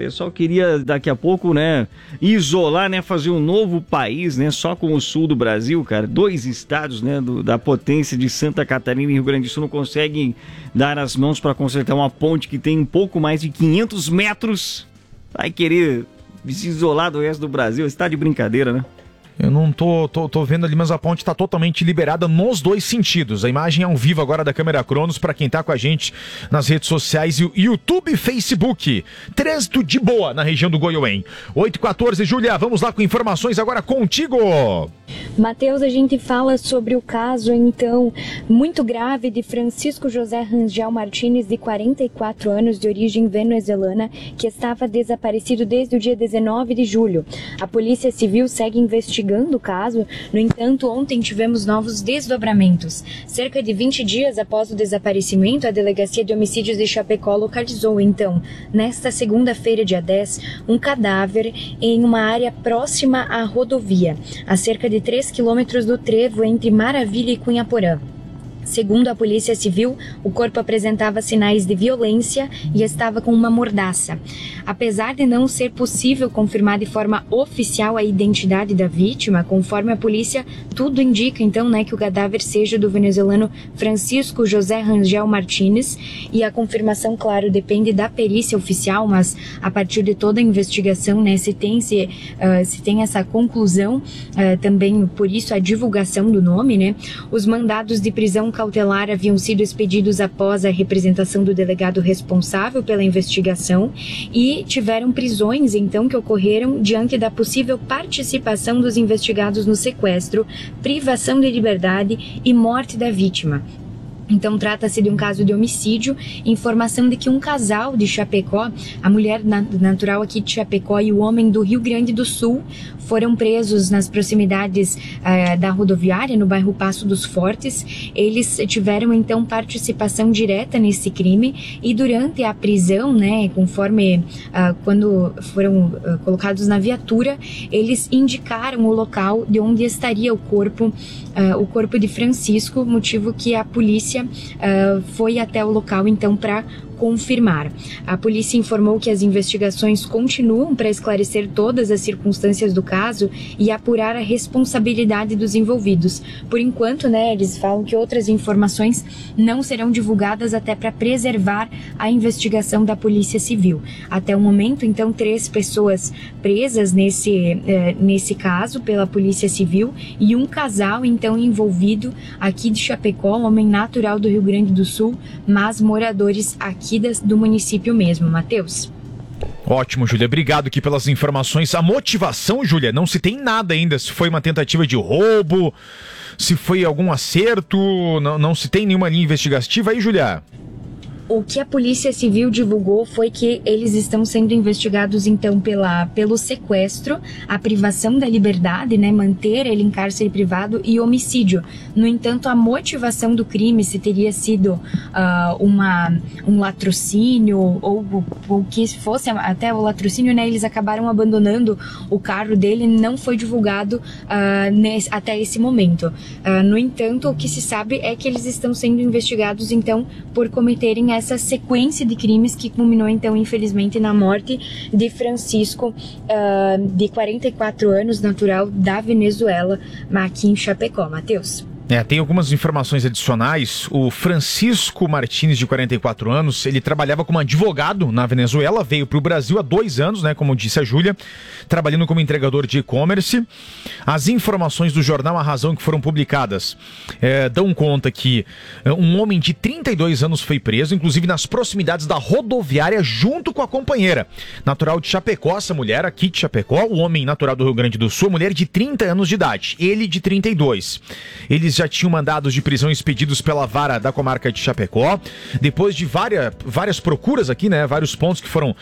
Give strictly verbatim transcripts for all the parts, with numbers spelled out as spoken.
pessoal queria daqui a pouco, né, isolar, né, fazer um novo país, né, só com o sul do Brasil, cara. Dois estados, né, do, da potência de Santa Catarina e Rio Grande do Sul não conseguem dar as mãos para consertar uma ponte que tem um pouco mais de quinhentos metros. Vai querer se isolar do resto do Brasil? Está de brincadeira, né? Eu não tô, tô, tô vendo ali, mas a ponte está totalmente liberada nos dois sentidos. A imagem é ao vivo agora da câmera Cronos para quem tá com a gente nas redes sociais, YouTube e Facebook. Trânsito de boa na região do Goiôem. oito e quatorze, Júlia, vamos lá com informações agora contigo. Matheus, a gente fala sobre o caso, então, muito grave de Francisco José Rangel Martins, de quarenta e quatro anos, de origem venezuelana, que estava desaparecido desde o dia dezenove de julho. A Polícia Civil segue investigando o caso. No entanto, ontem tivemos novos desdobramentos. Cerca de vinte dias após o desaparecimento, a Delegacia de Homicídios de Chapecó localizou, então, nesta segunda-feira, dia dez, um cadáver em uma área próxima à rodovia, a cerca de três quilômetros do trevo entre Maravilha e Cunhaporã. Segundo a Polícia Civil, o corpo apresentava sinais de violência e estava com uma mordaça. Apesar de não ser possível confirmar de forma oficial a identidade da vítima, conforme a polícia, tudo indica então, né, que o cadáver seja do venezuelano Francisco José Rangel Martins, e a confirmação, claro, depende da perícia oficial, mas a partir de toda a investigação, né, se tem, se, uh, se tem essa conclusão, uh, também por isso a divulgação do nome, né, os mandados de prisão cautelar haviam sido expedidos após a representação do delegado responsável pela investigação e tiveram prisões, então, que ocorreram diante da possível participação dos investigados no sequestro, privação de liberdade e morte da vítima. Então, trata-se de um caso de homicídio, informação de que um casal de Chapecó, a mulher natural aqui de Chapecó e o homem do Rio Grande do Sul, foram presos nas proximidades uh, da rodoviária, no bairro Passo dos Fortes. Eles tiveram, então, participação direta nesse crime e durante a prisão, né, conforme uh, quando foram uh, colocados na viatura, eles indicaram o local de onde estaria o corpo, uh, o corpo de Francisco, motivo que a polícia uh, foi até o local, então, para confirmar. A polícia informou que as investigações continuam para esclarecer todas as circunstâncias do caso e apurar a responsabilidade dos envolvidos. Por enquanto, né, eles falam que outras informações não serão divulgadas até para preservar a investigação da Polícia Civil. Até o momento, então, três pessoas presas nesse, eh, nesse caso pela Polícia Civil e um casal, então, envolvido aqui de Chapecó, homem natural do Rio Grande do Sul, mas moradores aqui do município mesmo. Matheus. Ótimo, Júlia. Obrigado aqui pelas informações. A motivação, Júlia, não se tem nada ainda. Se foi uma tentativa de roubo, se foi algum acerto, não, não se tem nenhuma linha investigativa aí, Júlia? O que a Polícia Civil divulgou foi que eles estão sendo investigados, então, pela, pelo sequestro, a privação da liberdade, né, manter ele em cárcere privado e homicídio. No entanto, a motivação do crime, se teria sido uh, uma, um latrocínio ou o que fosse até o latrocínio, né, eles acabaram abandonando o carro dele, não foi divulgado uh, nesse, até esse momento. Uh, no entanto, o que se sabe é que eles estão sendo investigados, então, por cometerem essa sequência de crimes que culminou, então, infelizmente, na morte de Francisco, uh, de quarenta e quatro anos, natural da Venezuela, aqui em Chapecó. Matheus. É, tem algumas informações adicionais. O Francisco Martins, de quarenta e quatro anos, ele trabalhava como advogado na Venezuela, veio para o Brasil há dois anos, né, como disse a Júlia, trabalhando como entregador de e-commerce. As informações do jornal A Razão que foram publicadas é, dão conta que é, um homem de trinta e dois anos foi preso, inclusive nas proximidades da rodoviária, junto com a companheira. Natural de Chapecó, essa mulher aqui de Chapecó, o homem natural do Rio Grande do Sul, mulher de trinta anos de idade, ele de trinta e dois. Eles já tinham mandados de prisão expedidos pela vara da comarca de Chapecó, depois de várias, várias procuras aqui, né, vários pontos que foram,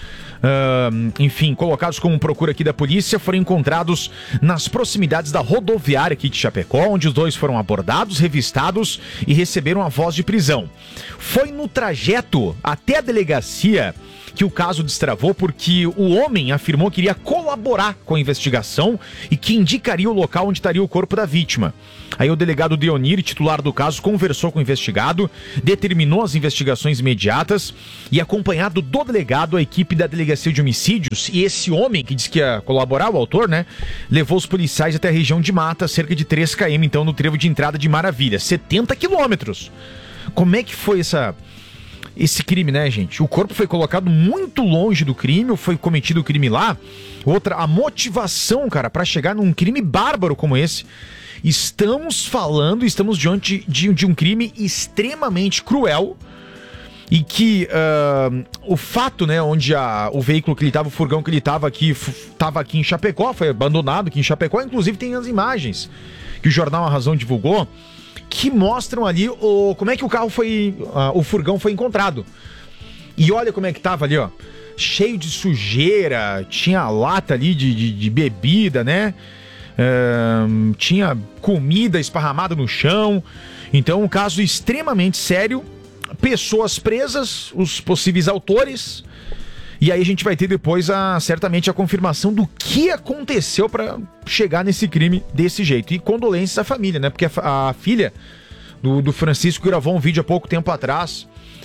uh, enfim, colocados como procura aqui da polícia, foram encontrados nas proximidades da rodoviária aqui de Chapecó, onde os dois foram abordados, revistados e receberam a voz de prisão. Foi no trajeto até a delegacia que o caso destravou porque o homem afirmou que iria colaborar com a investigação e que indicaria o local onde estaria o corpo da vítima. Aí o delegado Deonir, titular do caso, conversou com o investigado, determinou as investigações imediatas e, acompanhado do delegado, a equipe da Delegacia de Homicídios e esse homem que disse que ia colaborar, o autor, né, levou os policiais até a região de mata, cerca de três quilômetros, então, no trevo de entrada de Maravilha. setenta quilômetros! Como é que foi essa... esse crime, né, gente? O corpo foi colocado muito longe do crime, ou foi cometido o crime lá? Outra, a motivação, cara, pra chegar num crime bárbaro como esse. Estamos falando, estamos diante de, de um crime extremamente cruel e que uh, o fato, né, onde a, o veículo que ele estava, o furgão que ele estava aqui, estava aqui em Chapecó, foi abandonado aqui em Chapecó, inclusive tem as imagens que o jornal A Razão divulgou, que mostram ali o, como é que o carro foi, uh, o furgão foi encontrado. E olha como é que tava ali, ó, cheio de sujeira, tinha lata ali de, de, de bebida, né? Uh, tinha comida esparramada no chão. Então, um caso extremamente sério. Pessoas presas, os possíveis autores. E aí a gente vai ter depois a, certamente a confirmação do que aconteceu para chegar nesse crime desse jeito. E condolências à família, né? Porque a, a filha do, do Francisco gravou um vídeo há pouco tempo atrás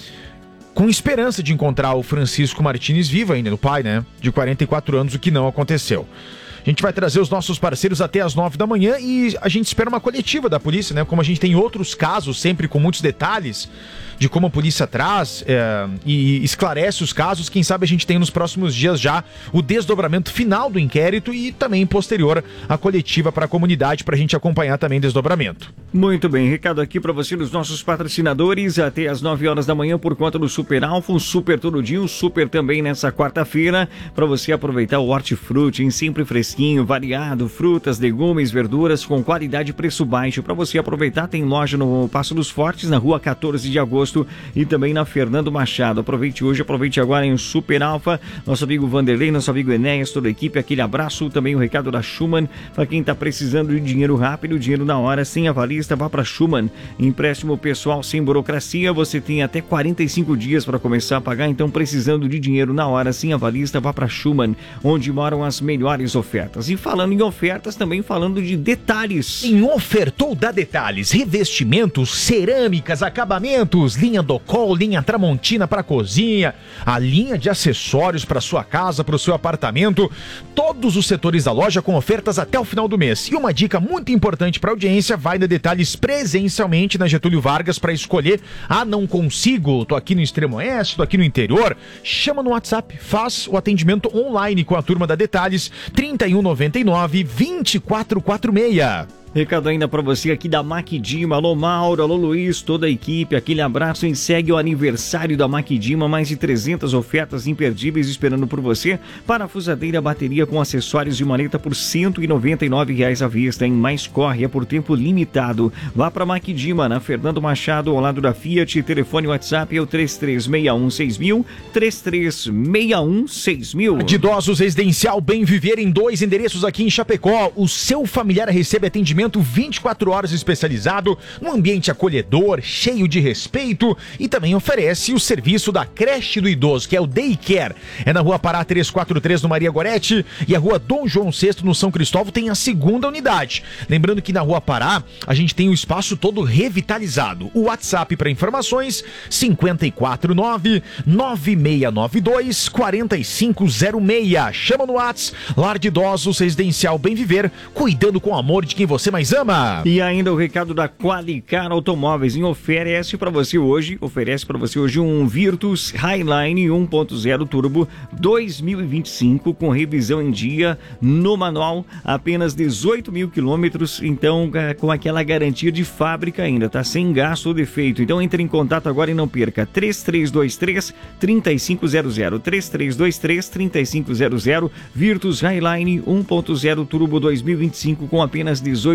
com esperança de encontrar o Francisco Martins vivo ainda, o pai, né? De quarenta e quatro anos, o que não aconteceu. A gente vai trazer os nossos parceiros até as nove da manhã e a gente espera uma coletiva da polícia, né? Como a gente tem outros casos, sempre com muitos detalhes de como a polícia traz é, e esclarece os casos. Quem sabe a gente tem nos próximos dias já o desdobramento final do inquérito e também posterior a coletiva para a comunidade, para a gente acompanhar também o desdobramento. Muito bem, recado aqui para você dos nossos patrocinadores até as nove horas da manhã por conta do Super Alfa, um super todo dia, um super também nessa quarta-feira, para você aproveitar o hortifruti, sempre fresquinho, variado, frutas, legumes, verduras com qualidade e preço baixo. Para você aproveitar, tem loja no Passo dos Fortes, na rua quatorze de agosto e também na Fernando Machado. Aproveite hoje, aproveite agora em Super Alfa, nosso amigo Vanderlei, nosso amigo Enéas, toda a equipe, aquele abraço, também o recado da Schumann, para quem está precisando de dinheiro rápido, dinheiro na hora, sem avalista, vá para Schumann, empréstimo pessoal sem burocracia, você tem até quarenta e cinco dias para começar a pagar, então precisando de dinheiro na hora, sem avalista, vá para Schumann, onde moram as melhores ofertas. E falando em ofertas, também falando de detalhes. Em Ofertou da Detalhes, revestimentos, cerâmicas, acabamentos, linha Docol, linha Tramontina para cozinha, a linha de acessórios para sua casa, para o seu apartamento, todos os setores da loja com ofertas até o final do mês. E uma dica muito importante para a audiência, vai na Detalhes presencialmente na Getúlio Vargas para escolher, ah, não consigo, tô aqui no extremo oeste, tô aqui no interior, chama no WhatsApp, faz o atendimento online com a turma da Detalhes, trinta e um, noventa e nove, vinte e quatro quarenta e seis. Recado ainda para você aqui da Maquidima. Alô Mauro, alô Luiz, toda a equipe, aquele abraço. E segue o aniversário da Maquidima, mais de trezentas ofertas imperdíveis esperando por você. Parafusadeira, bateria com acessórios e maleta por cento e noventa e nove reais à vista, em mais corre, é por tempo limitado. Vá para Maquidima, na Fernando Machado, ao lado da Fiat. Telefone WhatsApp é o três três seis um seis mil, três três seis um seis mil. De idosos residencial Bem Viver em dois endereços aqui em Chapecó. O seu familiar recebe atendimento vinte e quatro horas especializado, um ambiente acolhedor, cheio de respeito, e também oferece o serviço da creche do idoso, que é o Daycare. É na Rua Pará trezentos e quarenta e três, no Maria Goretti, e a Rua Dom João sexto, no São Cristóvão, tem a segunda unidade. Lembrando que na Rua Pará, a gente tem o espaço todo revitalizado. O WhatsApp para informações, cinco quatro nove, nove seis nove dois, quatro cinco zero seis. Chama no WhatsApp, Lar de Idosos Residencial Bem Viver, cuidando com amor de quem você mais ama. E ainda o recado da Qualicar Automóveis, em oferece para você hoje, oferece para você hoje um Virtus Highline um ponto zero Turbo dois mil e vinte e cinco com revisão em dia no manual, apenas dezoito mil quilômetros, então com aquela garantia de fábrica ainda, tá? Sem gasto ou defeito. Então entre em contato agora e não perca. três três dois três, três cinco zero zero, três três dois três, três cinco zero zero, Virtus Highline um ponto zero Turbo dois mil e vinte e cinco com apenas dezoito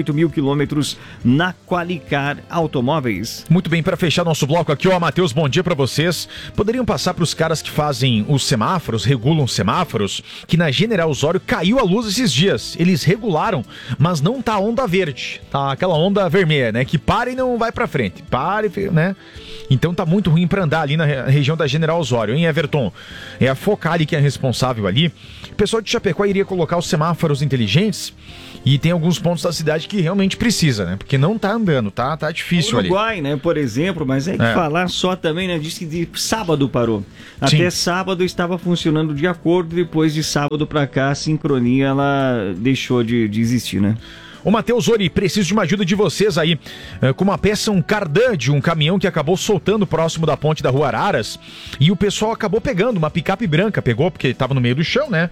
oito mil quilômetros na Qualicar Automóveis. Muito bem, para fechar nosso bloco aqui, ó, Matheus, bom dia para vocês. Poderiam passar para os caras que fazem os semáforos, regulam semáforos, que na General Osório caiu a luz esses dias. Eles regularam, mas não tá onda verde, tá aquela onda vermelha, né? Que para e não vai para frente, para e, né? Então tá muito ruim para andar ali na região da General Osório, hein, Everton? É a Focali que é responsável ali. O pessoal de Chapecó iria colocar os semáforos inteligentes e tem alguns pontos da cidade que realmente precisa, né? Porque não tá andando, tá, tá difícil o ali. Uruguai, né, por exemplo, mas é que é. falar só também, né? Disse que de sábado parou. Até Sim. sábado estava funcionando de acordo, depois de sábado para cá a sincronia ela deixou de, de existir, né? Ô Matheus Ori, preciso de uma ajuda de vocês aí, uh, com uma peça, um cardan de um caminhão que acabou soltando próximo da ponte da Rua Araras e o pessoal acabou pegando, uma picape branca, pegou porque estava no meio do chão, né?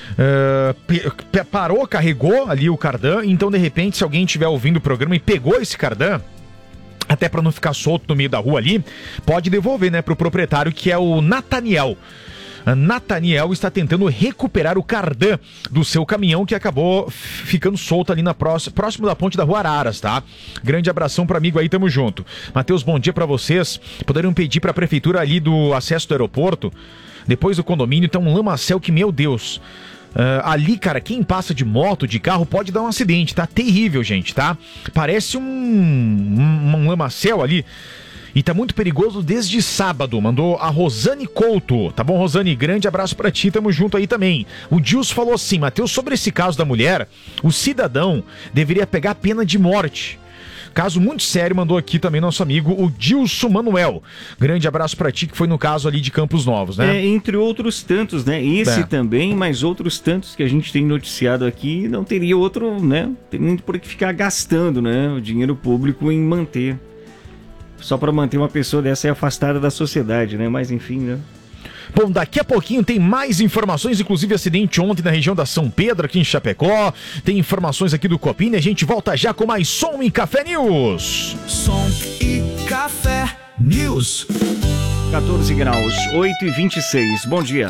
Uh, parou, carregou ali o cardan, então de repente se alguém estiver ouvindo o programa e pegou esse cardan, até para não ficar solto no meio da rua ali, pode devolver, né, pro proprietário, que é o Nathaniel. Nathaniel está tentando recuperar o cardan do seu caminhão que acabou ficando solto ali na próxima, próximo da ponte da Rua Araras, tá? Grande abração para amigo aí, tamo junto. Matheus, bom dia para vocês. Poderiam pedir para a prefeitura ali do acesso do aeroporto, depois do condomínio, tá um lamacel que, meu Deus... Uh, ali, cara, quem passa de moto, de carro, pode dar um acidente, tá? Terrível, gente, tá? Parece um, um, um lamacel ali. E tá muito perigoso desde sábado. Mandou a Rosane Couto. Tá bom, Rosane? Grande abraço pra ti, tamo junto aí também. O Dils falou assim, Matheus, sobre esse caso da mulher, o cidadão deveria pegar pena de morte. Caso muito sério, mandou aqui também nosso amigo, o Dilson Manuel. Grande abraço pra ti, que foi no caso ali de Campos Novos, né? É, entre outros tantos, né? Esse é. também, mas outros tantos que a gente tem noticiado aqui, não teria outro, né? Tem muito por que ficar gastando, né? O dinheiro público em manter. Só pra manter uma pessoa dessa aí afastada da sociedade, né? Mas enfim, né? Bom, daqui a pouquinho tem mais informações, inclusive acidente ontem na região da São Pedro, aqui em Chapecó. Tem informações aqui do Copini, a gente volta já com mais Som e Café News. Som e Café News. quatorze graus, oito e vinte e seis. Bom dia.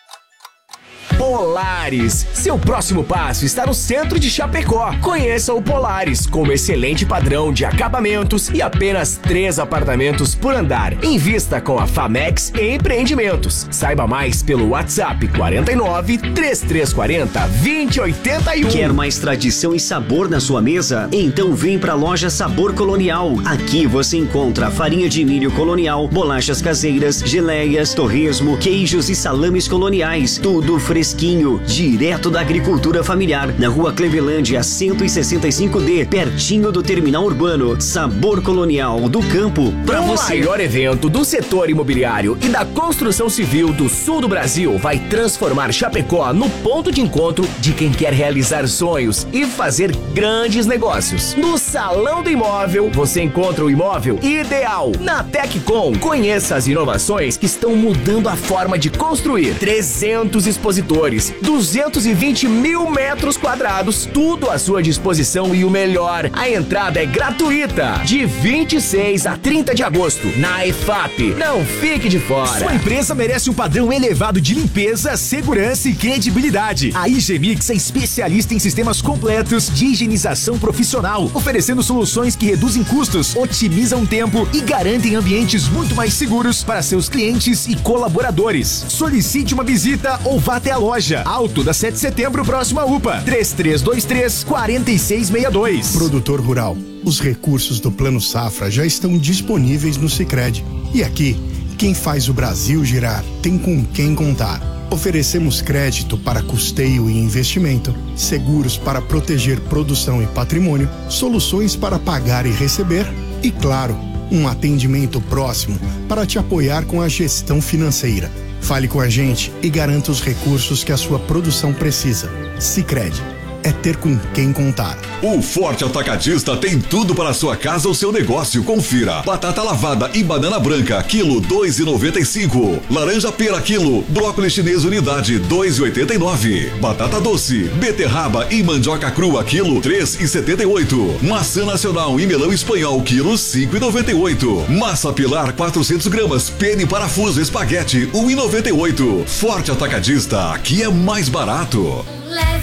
Polaris. Seu próximo passo está no centro de Chapecó. Conheça o Polaris, com excelente padrão de acabamentos e apenas três apartamentos por andar. Invista com a Famex Empreendimentos. Saiba mais pelo WhatsApp quarenta e nove, trinta e três quarenta, vinte e oitenta e um. Quer mais tradição e sabor na sua mesa? Então vem pra loja Sabor Colonial. Aqui você encontra farinha de milho colonial, bolachas caseiras, geleias, torresmo, queijos e salames coloniais. Tudo fresquinho. Direto da agricultura familiar, na rua Clevelândia cento e sessenta e cinco D, pertinho do terminal urbano. Sabor Colonial do campo pra você. O maior evento do setor imobiliário e da construção civil do sul do Brasil vai transformar Chapecó no ponto de encontro de quem quer realizar sonhos e fazer grandes negócios. No Salão do Imóvel, você encontra o imóvel ideal. Na Teccom, conheça as inovações que estão mudando a forma de construir. trezentos expositores, duzentos e vinte mil metros quadrados, tudo à sua disposição e o melhor, a entrada é gratuita. De vinte e seis a trinta de agosto, na E F A P. Não fique de fora. Sua empresa merece um padrão elevado de limpeza, segurança e credibilidade. A Igemix é especialista em sistemas completos de higienização profissional, oferecendo soluções que reduzem custos, otimizam tempo e garantem ambientes muito mais seguros para seus clientes e colaboradores. Solicite uma visita ou vá até a loja. Alto da sete de setembro, próxima U P A. três três dois três, quatro seis seis dois. Produtor rural. Os recursos do Plano Safra já estão disponíveis no Sicredi. E aqui, quem faz o Brasil girar tem com quem contar. Oferecemos crédito para custeio e investimento, seguros para proteger produção e patrimônio, soluções para pagar e receber e, claro, um atendimento próximo para te apoiar com a gestão financeira. Fale com a gente e garanta os recursos que a sua produção precisa. Sicredi. É ter com quem contar. O Forte Atacadista tem tudo para a sua casa ou seu negócio. Confira: batata lavada e banana branca, quilo dois e noventa e cinco. Laranja pera, quilo. Brócolis chinês unidade, dois e oitenta e nove. Batata doce, beterraba e mandioca crua, quilo, três e setenta e oito. Maçã nacional e melão espanhol, quilo, cinco e noventa e oito. Massa pilar, quatrocentos gramas. Pene parafuso espaguete, um e noventa e oito. Forte Atacadista, aqui é mais barato. Leve.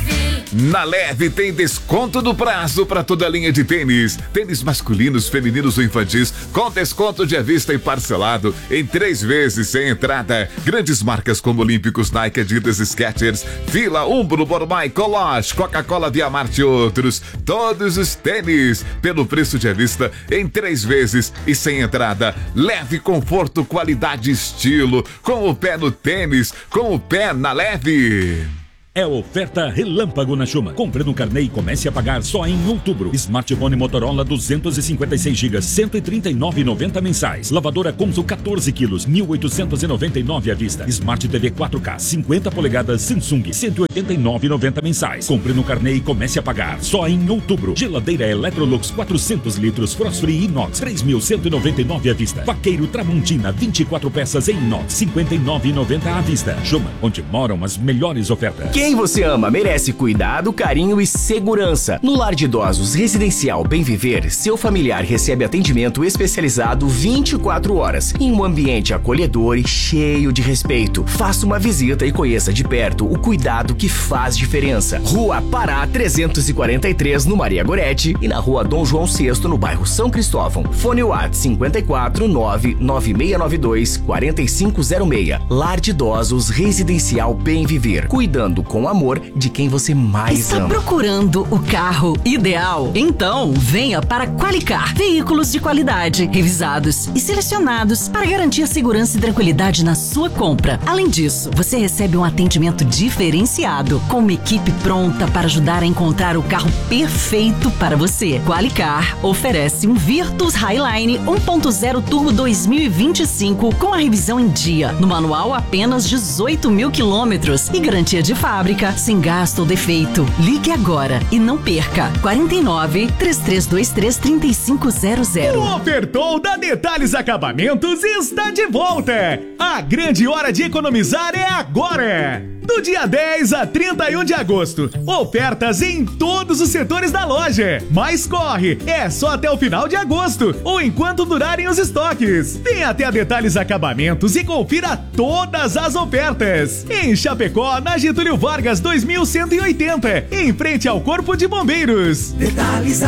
Na Leve tem desconto do prazo para toda a linha de tênis. Tênis masculinos, femininos ou infantis com desconto de à vista e parcelado em três vezes sem entrada. Grandes marcas como Olímpicos, Nike, Adidas, Skechers, Fila, Umbro, Bormai, Coloche, Coca-Cola, Viamart e outros. Todos os tênis pelo preço de à vista em três vezes e sem entrada. Leve, conforto, qualidade e estilo. Com o pé no tênis, com o pé na Leve. É oferta relâmpago na Chuma. Compre no carnê e comece a pagar só em outubro. Smartphone Motorola duzentos e cinquenta e seis gigas, cento e trinta e nove reais e noventa mensais. Lavadora Consul quatorze quilos, mil oitocentos e noventa e nove à vista. Smart T V quatro K, cinquenta polegadas Samsung, cento e oitenta e nove reais e noventa mensais. Compre no carnê e comece a pagar só em outubro. Geladeira Electrolux quatrocentos litros, Frost Free Inox, três mil cento e noventa e nove à vista. Vaqueiro Tramontina, vinte e quatro peças em inox, cinquenta e nove reais e noventa à vista. Chuma, onde moram as melhores ofertas. Quem você ama merece cuidado, carinho e segurança. No Lar de Idosos Residencial Bem Viver, seu familiar recebe atendimento especializado vinte e quatro horas, em um ambiente acolhedor e cheio de respeito. Faça uma visita e conheça de perto o cuidado que faz diferença. Rua Pará trezentos e quarenta e três, no Maria Goretti, e na Rua Dom João sexto, no bairro São Cristóvão. Fone WhatsApp cinquenta e quatro, nove nove seis nove dois, quatro cinco zero seis. Lar de Idosos Residencial Bem Viver, cuidando com amor de quem você mais Está ama. procurando o carro ideal? Então venha para Qualicar. Veículos de qualidade, revisados e selecionados para garantir segurança e tranquilidade na sua compra. Além disso, você recebe um atendimento diferenciado, com uma equipe pronta para ajudar a encontrar o carro perfeito para você. Qualicar oferece um Virtus Highline um ponto zero Turbo dois mil e vinte e cinco com a revisão em dia. No manual, apenas dezoito mil quilômetros e garantia de fábrica, sem gasto ou defeito. Ligue agora e não perca. quarenta e nove, três três dois três, três cinco zero zero. O Ofertou da Detalhes Acabamentos está de volta. A grande hora de economizar é agora. Do dia dez a trinta e um de agosto. Ofertas em todos os setores da loja. Mas corre, é só até o final de agosto ou enquanto durarem os estoques. Venha até a Detalhes Acabamentos e confira todas as ofertas. Em Chapecó, na Getúlio Vargas dois mil cento e oitenta, em frente ao Corpo de Bombeiros. Detalhes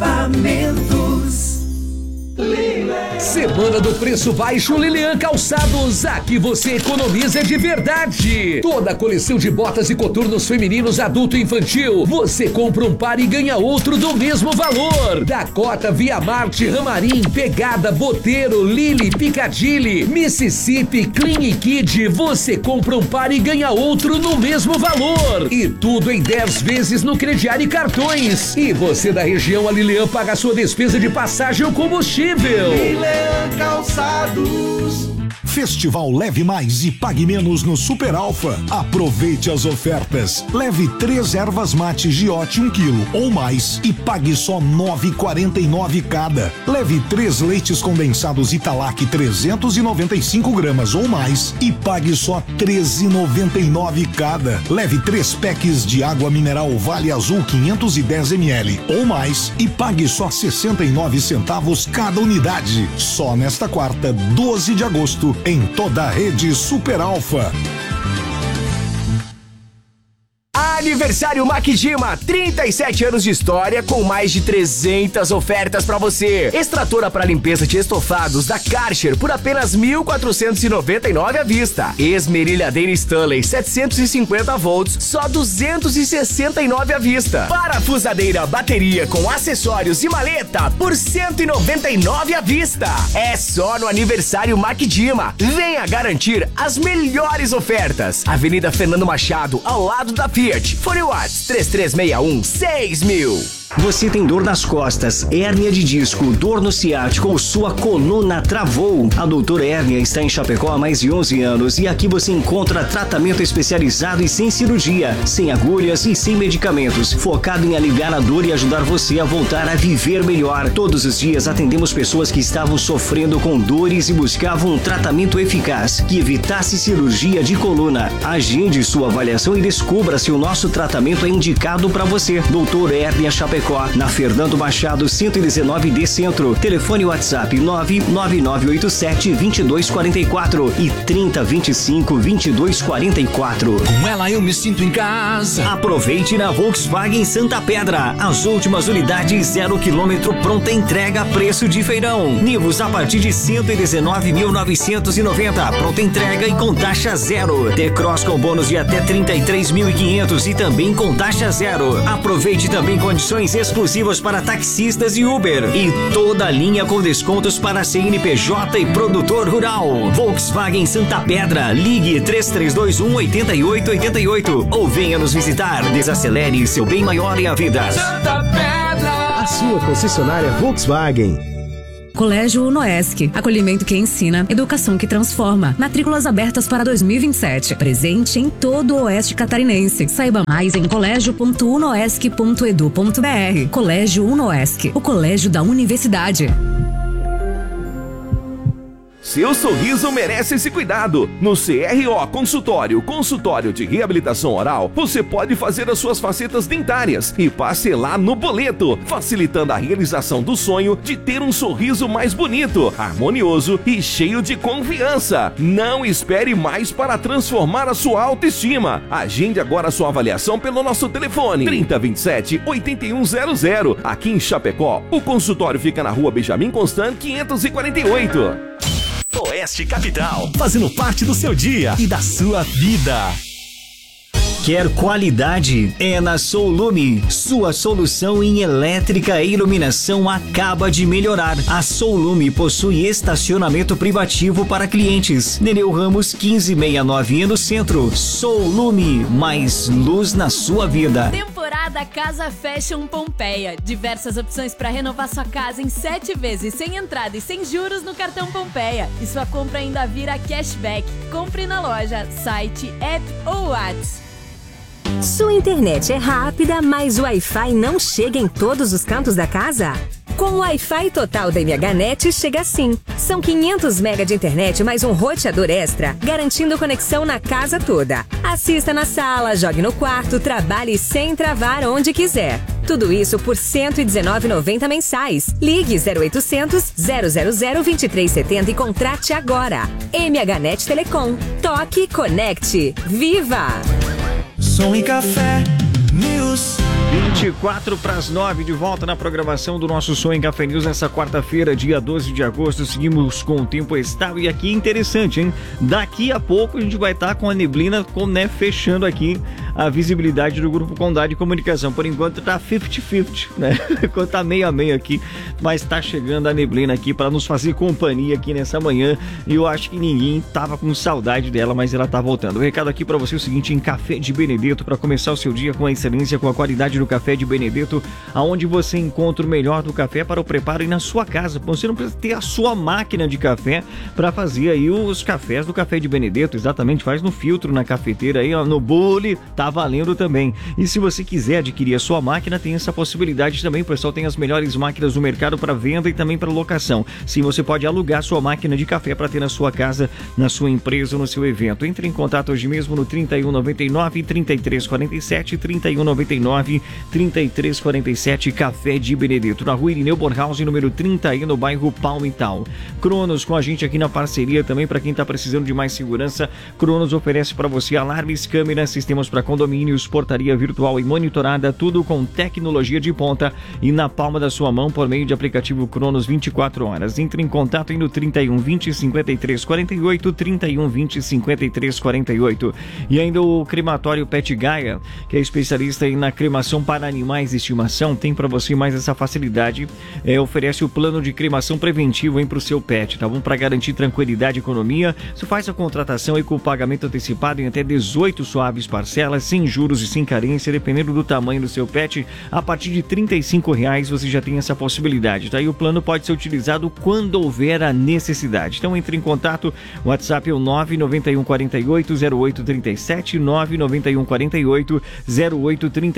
Acabamentos. Semana do Preço Baixo Lilian Calçados. Aqui você economiza de verdade. Toda a coleção de botas e coturnos femininos, adulto e infantil, você compra um par e ganha outro do mesmo valor. Dakota, Viamart, Ramarim, Pegada, Boteiro, Lily, Piccadilly, Mississippi, Clean Kid, você compra um par e ganha outro no mesmo valor. E tudo em dez vezes no crediário e cartões. E você da região, a Lilian paga a sua despesa de passagem ou combustível. Lilian Calçados. Festival Leve Mais e Pague Menos no Super Alfa. Aproveite as ofertas. Leve três ervas mate Giote um quilo ou mais e pague só nove reais e quarenta e nove cada. Leve três leites condensados Italac trezentos e noventa e cinco gramas ou mais e pague só treze reais e noventa e nove cada. Leve três packs de água mineral Vale Azul quinhentos e dez mililitros ou mais e pague só sessenta e nove centavos cada unidade. Só nesta quarta, doze de agosto, em toda a rede Super Alfa. Aniversário Maquidima, trinta e sete anos de história com mais de trezentas ofertas pra você. Extratora para limpeza de estofados da Karcher por apenas mil quatrocentos e noventa e nove à vista. Esmerilhadeira Stanley setecentos e cinquenta volts, só duzentos e sessenta e nove à vista. Parafusadeira bateria com acessórios e maleta por cento e noventa e nove à vista. É só no Aniversário Maquidima. Venha garantir as melhores ofertas. Avenida Fernando Machado, ao lado da Fiat. Fone WhatsApp três três seis um, seis mil. Você tem dor nas costas, hérnia de disco, dor no ciático ou sua coluna travou? A Doutora Hérnia está em Chapecó há mais de onze anos e aqui você encontra tratamento especializado e sem cirurgia, sem agulhas e sem medicamentos, focado em aliviar a dor e ajudar você a voltar a viver melhor. Todos os dias atendemos pessoas que estavam sofrendo com dores e buscavam um tratamento eficaz que evitasse cirurgia de coluna. Agende sua avaliação e descubra se o nosso tratamento é indicado para você. Doutora Hérnia Chapecó. Chapecó, na Fernando Machado cento e dezenove D Centro. Telefone WhatsApp nove nove nove oito sete dois dois quatro quatro e trinta, vinte e cinco, vinte e dois quarenta e quatro. Com ela eu me sinto em casa. Aproveite na Volkswagen Santa Pedra. As últimas unidades zero quilômetro pronta entrega a preço de feirão. Nivus a partir de cento e dezenove mil novecentos e noventa. Pronta entrega e com taxa zero. T-Cross com bônus de até trinta e três mil e quinhentos e também com taxa zero. Aproveite também condições exclusivas para taxistas e Uber. E toda a linha com descontos para C N P J e produtor rural. Volkswagen Santa Pedra. Ligue três três dois um, oito oito oito oito ou venha nos visitar. Desacelere, seu bem maior é a vida. Santa Pedra. A sua concessionária Volkswagen. Colégio Unoesc, acolhimento que ensina, educação que transforma. Matrículas abertas para dois mil e vinte e sete. Presente em todo o Oeste Catarinense. Saiba mais em colégio ponto unoesc ponto edu ponto br. Colégio Unoesc, o colégio da universidade. Seu sorriso merece esse cuidado. No C R O Consultório, consultório de reabilitação oral, você pode fazer as suas facetas dentárias e parcelar no boleto, facilitando a realização do sonho de ter um sorriso mais bonito, harmonioso e cheio de confiança. Não espere mais para transformar a sua autoestima. Agende agora a sua avaliação pelo nosso telefone trinta, vinte e sete, oitenta e um zero zero. Aqui em Chapecó, o consultório fica na rua Benjamin Constant, quinhentos e quarenta e oito. Oeste Capital, fazendo parte do seu dia e da sua vida. Quer qualidade? É na Soulume. Sua solução em elétrica e iluminação acaba de melhorar. A Soulume possui estacionamento privativo para clientes. Nereu Ramos quinze sessenta e nove no centro. Soulume, mais luz na sua vida. Temporada Casa Fashion Pompeia. Diversas opções para renovar sua casa em sete vezes, sem entrada e sem juros no cartão Pompeia. E sua compra ainda vira cashback. Compre na loja, site, app ou WhatsApp. Sua internet é rápida, mas o Wi-Fi não chega em todos os cantos da casa? Com o Wi-Fi total da MHNet chega assim. São quinhentos megas de internet mais um roteador extra, garantindo conexão na casa toda. Assista na sala, jogue no quarto, trabalhe sem travar onde quiser. Tudo isso por cento e dezenove reais e noventa centavos mensais. Ligue zero oitocentos, zero zero zero, vinte e três setenta e contrate agora. MHNet Telecom. Toque e conecte. Viva! Som e Café News. vinte e quatro para as nove, de volta na programação do nosso Som em Café News nessa quarta-feira, dia doze de agosto. Seguimos com o tempo estável e aqui interessante, hein? Daqui a pouco a gente vai estar com a neblina, com, né, fechando aqui a visibilidade do Grupo Condado de Comunicação. Por enquanto tá cinquenta cinquenta, né? Enquanto tá meio a meio aqui, mas tá chegando a neblina aqui para nos fazer companhia aqui nessa manhã. E eu acho que ninguém tava com saudade dela, mas ela tá voltando. O recado aqui para você é o seguinte: em Café de Benedetto, para começar o seu dia com a excelência, com a qualidade do Café de Benedetto, aonde você encontra o melhor do café para o preparo e na sua casa. Você não precisa ter a sua máquina de café para fazer aí os cafés do Café de Benedetto. Exatamente, faz no filtro, na cafeteira aí, ó, no bule, tá valendo também. E se você quiser adquirir a sua máquina, tem essa possibilidade também. O pessoal tem as melhores máquinas do mercado para venda e também para locação. Sim, você pode alugar sua máquina de café para ter na sua casa, na sua empresa ou no seu evento. Entre em contato hoje mesmo no trinta e um, noventa e nove, trinta e três quarenta e sete, trinta e um, noventa e nove, trinta e três quarenta e sete. Café de Benedetto, na rua Irineu Borhaus, número trinta e um, no bairro Palmital. Cronos com a gente aqui na parceria também para quem está precisando de mais segurança. Cronos oferece para você alarmes, câmeras, sistemas para condomínios, portaria virtual e monitorada, tudo com tecnologia de ponta e na palma da sua mão por meio de aplicativo Cronos vinte e quatro horas. Entre em contato aí no trinta e um, vinte, cinquenta e três quarenta e oito, trinta e um, vinte, cinquenta e três quarenta e oito. E ainda o crematório Pet Gaia, que é especialista aí na cremação para animais de estimação, tem para você mais essa facilidade. É, oferece o plano de cremação preventivo para o seu pet, tá bom? Para garantir tranquilidade e economia, você faz a contratação aí com o pagamento antecipado em até dezoito suaves parcelas, sem juros e sem carência, dependendo do tamanho do seu pet. A partir de trinta e cinco reais você já tem essa possibilidade, tá? E o plano pode ser utilizado quando houver a necessidade. Então entre em contato, o WhatsApp é o nove nove um, quatro oito, zero oito três sete, nove nove um, quatro oito, zero oito três sete.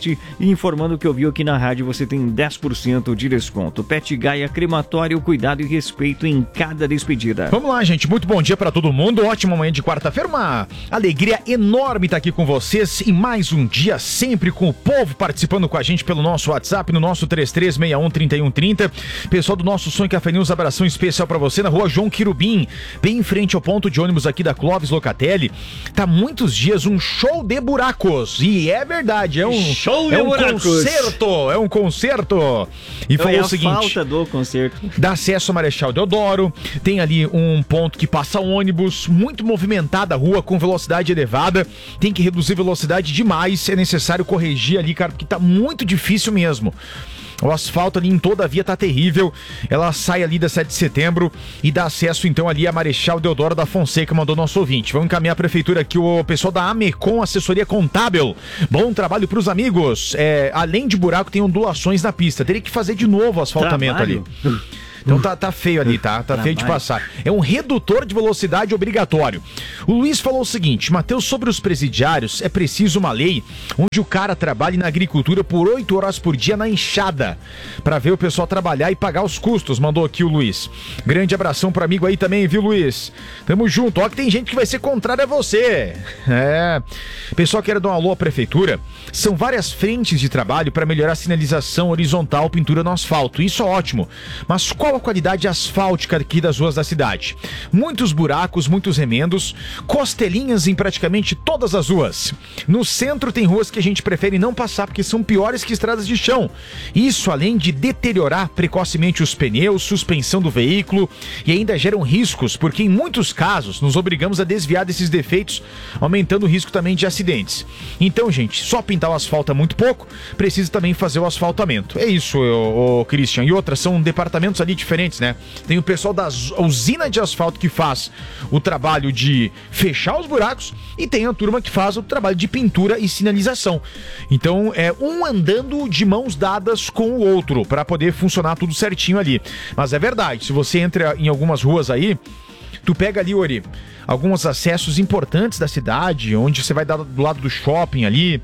Pet e informando que ouviu aqui na rádio, você tem dez por cento de desconto. Pet Gaia Crematório, cuidado e respeito em cada despedida. Vamos lá, gente. Muito bom dia pra todo mundo. Ótima manhã de quarta-feira. Uma alegria enorme estar aqui com vocês em mais um dia, sempre com o povo participando com a gente pelo nosso WhatsApp, no nosso três três seis um, três um três zero. Pessoal do nosso Sonho Café News, abração especial pra você na rua João Quirubim, bem em frente ao ponto de ônibus aqui da Clóvis Locatelli. Tá muitos dias um show de buracos. E é verdade, é um show de é um buracos. concerto, é um concerto. E é falou a o seguinte: falta do concerto. dá acesso a Marechal Deodoro, tem ali um ponto que passa ônibus, muito movimentada a rua com velocidade elevada, tem que reduzir velocidade demais, é necessário corrigir ali, cara, porque tá muito difícil mesmo. O asfalto ali em toda a via tá terrível. Ela sai ali da sete de setembro e dá acesso então ali a Marechal Deodoro da Fonseca, mandou nosso ouvinte. Vamos encaminhar a prefeitura aqui, o pessoal da Amecom Assessoria Contábil. Bom trabalho pros amigos. É, além de buraco, tem ondulações na pista. Teria que fazer de novo o asfaltamento Trabalho. ali. Então tá, tá feio ali, tá? Tá feio de passar. É um redutor de velocidade obrigatório. O Luiz falou o seguinte: Matheus, sobre os presidiários, é preciso uma lei onde o cara trabalhe na agricultura por oito horas por dia na enxada, pra ver o pessoal trabalhar e pagar os custos, mandou aqui o Luiz. Grande abração pro amigo aí também, viu, Luiz? Tamo junto. Ó que tem gente que vai ser contrária a você. É. Pessoal, quero dar um alô à prefeitura. São várias frentes de trabalho para melhorar a sinalização horizontal, pintura no asfalto. Isso é ótimo. Mas qual a qualidade asfáltica aqui das ruas da cidade? Muitos buracos, muitos remendos, costelinhas em praticamente todas as ruas. No centro tem ruas que a gente prefere não passar porque são piores que estradas de chão. Isso além de deteriorar precocemente os pneus, suspensão do veículo, e ainda geram riscos, porque em muitos casos nos obrigamos a desviar desses defeitos, aumentando o risco também de acidentes. Então, gente, só pintar o asfalto é muito pouco, precisa também fazer o asfaltamento. É isso, ô, ô, Christian. E outras, são departamentos ali diferentes, né? Tem o pessoal da usina de asfalto que faz o trabalho de fechar os buracos e tem a turma que faz o trabalho de pintura e sinalização. Então, é um andando de mãos dadas com o outro para poder funcionar tudo certinho ali. Mas é verdade, se você entra em algumas ruas aí, tu pega ali, Ori, alguns acessos importantes da cidade, onde você vai dar do lado do shopping ali,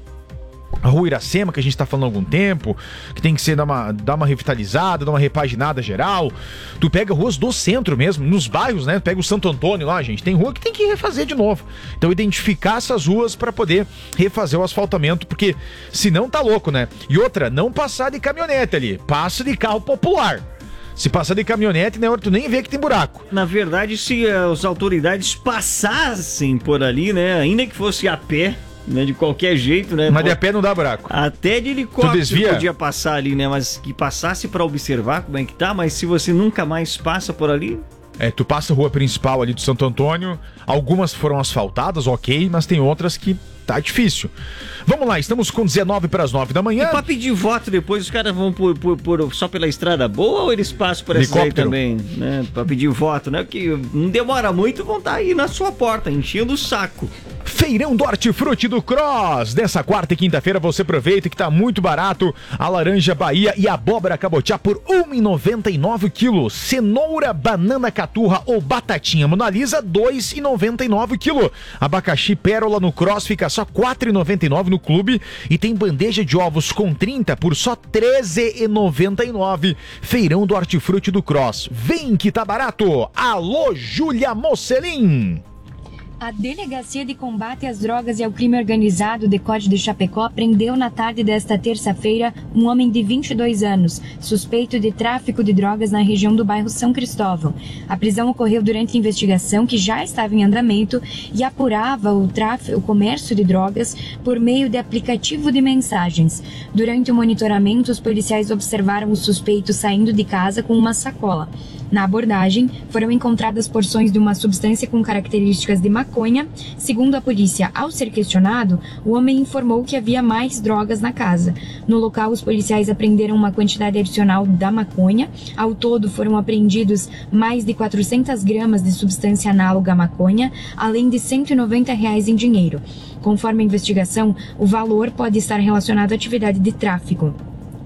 a Rua Iracema, que a gente tá falando há algum tempo, que tem que ser dar uma, dar uma revitalizada, dar uma repaginada geral. Tu pega ruas do centro mesmo, nos bairros, né? Tu pega o Santo Antônio lá, gente, tem rua que tem que refazer de novo. Então identificar essas ruas para poder refazer o asfaltamento, porque senão tá louco, né? E outra, não passar de caminhonete ali, passa de carro popular. Se passar de caminhonete, na hora tu nem vê que tem buraco. Na verdade, se as autoridades passassem por ali, né, ainda que fosse a pé, né, de qualquer jeito, né? Mas de a pé não dá buraco. Até de helicóptero podia passar ali, né? Mas que passasse pra observar como é que tá, mas se você nunca mais passa por ali... É, tu passa a rua principal ali do Santo Antônio, algumas foram asfaltadas, ok, mas tem outras que tá difícil. Vamos lá, estamos com dezenove para as nove da manhã. E pra pedir voto depois, os caras vão por, por, por, só pela estrada boa ou eles passam por essa aí também, né? Pra pedir voto, né? Porque não demora muito, vão estar aí na sua porta, enchendo o saco. Feirão do Hortifruti do Cross. Dessa quarta e quinta-feira você aproveita que tá muito barato. A laranja Bahia e a abóbora cabotiá por um real e noventa e nove o quilo. Cenoura, banana caturra ou batatinha Mona Lisa, dois reais e noventa e nove o quilo. Abacaxi pérola no Cross fica só quatro reais e noventa e nove no clube. E tem bandeja de ovos com trinta por só treze reais e noventa e nove. Feirão do Hortifruti do Cross. Vem que tá barato. Alô, Júlia Mocelin. A Delegacia de Combate às Drogas e ao Crime Organizado, D E C O D de Chapecó, prendeu na tarde desta terça-feira um homem de vinte e dois anos, suspeito de tráfico de drogas na região do bairro São Cristóvão. A prisão ocorreu durante a investigação que já estava em andamento e apurava o, tráfico, o comércio de drogas por meio de aplicativo de mensagens. Durante o monitoramento, os policiais observaram o suspeito saindo de casa com uma sacola. Na abordagem, foram encontradas porções de uma substância com características de maconha. Segundo a polícia, ao ser questionado, o homem informou que havia mais drogas na casa. No local, os policiais apreenderam uma quantidade adicional da maconha. Ao todo, foram apreendidos mais de quatrocentas gramas de substância análoga à maconha, além de cento e noventa reais em dinheiro. Conforme a investigação, o valor pode estar relacionado à atividade de tráfico.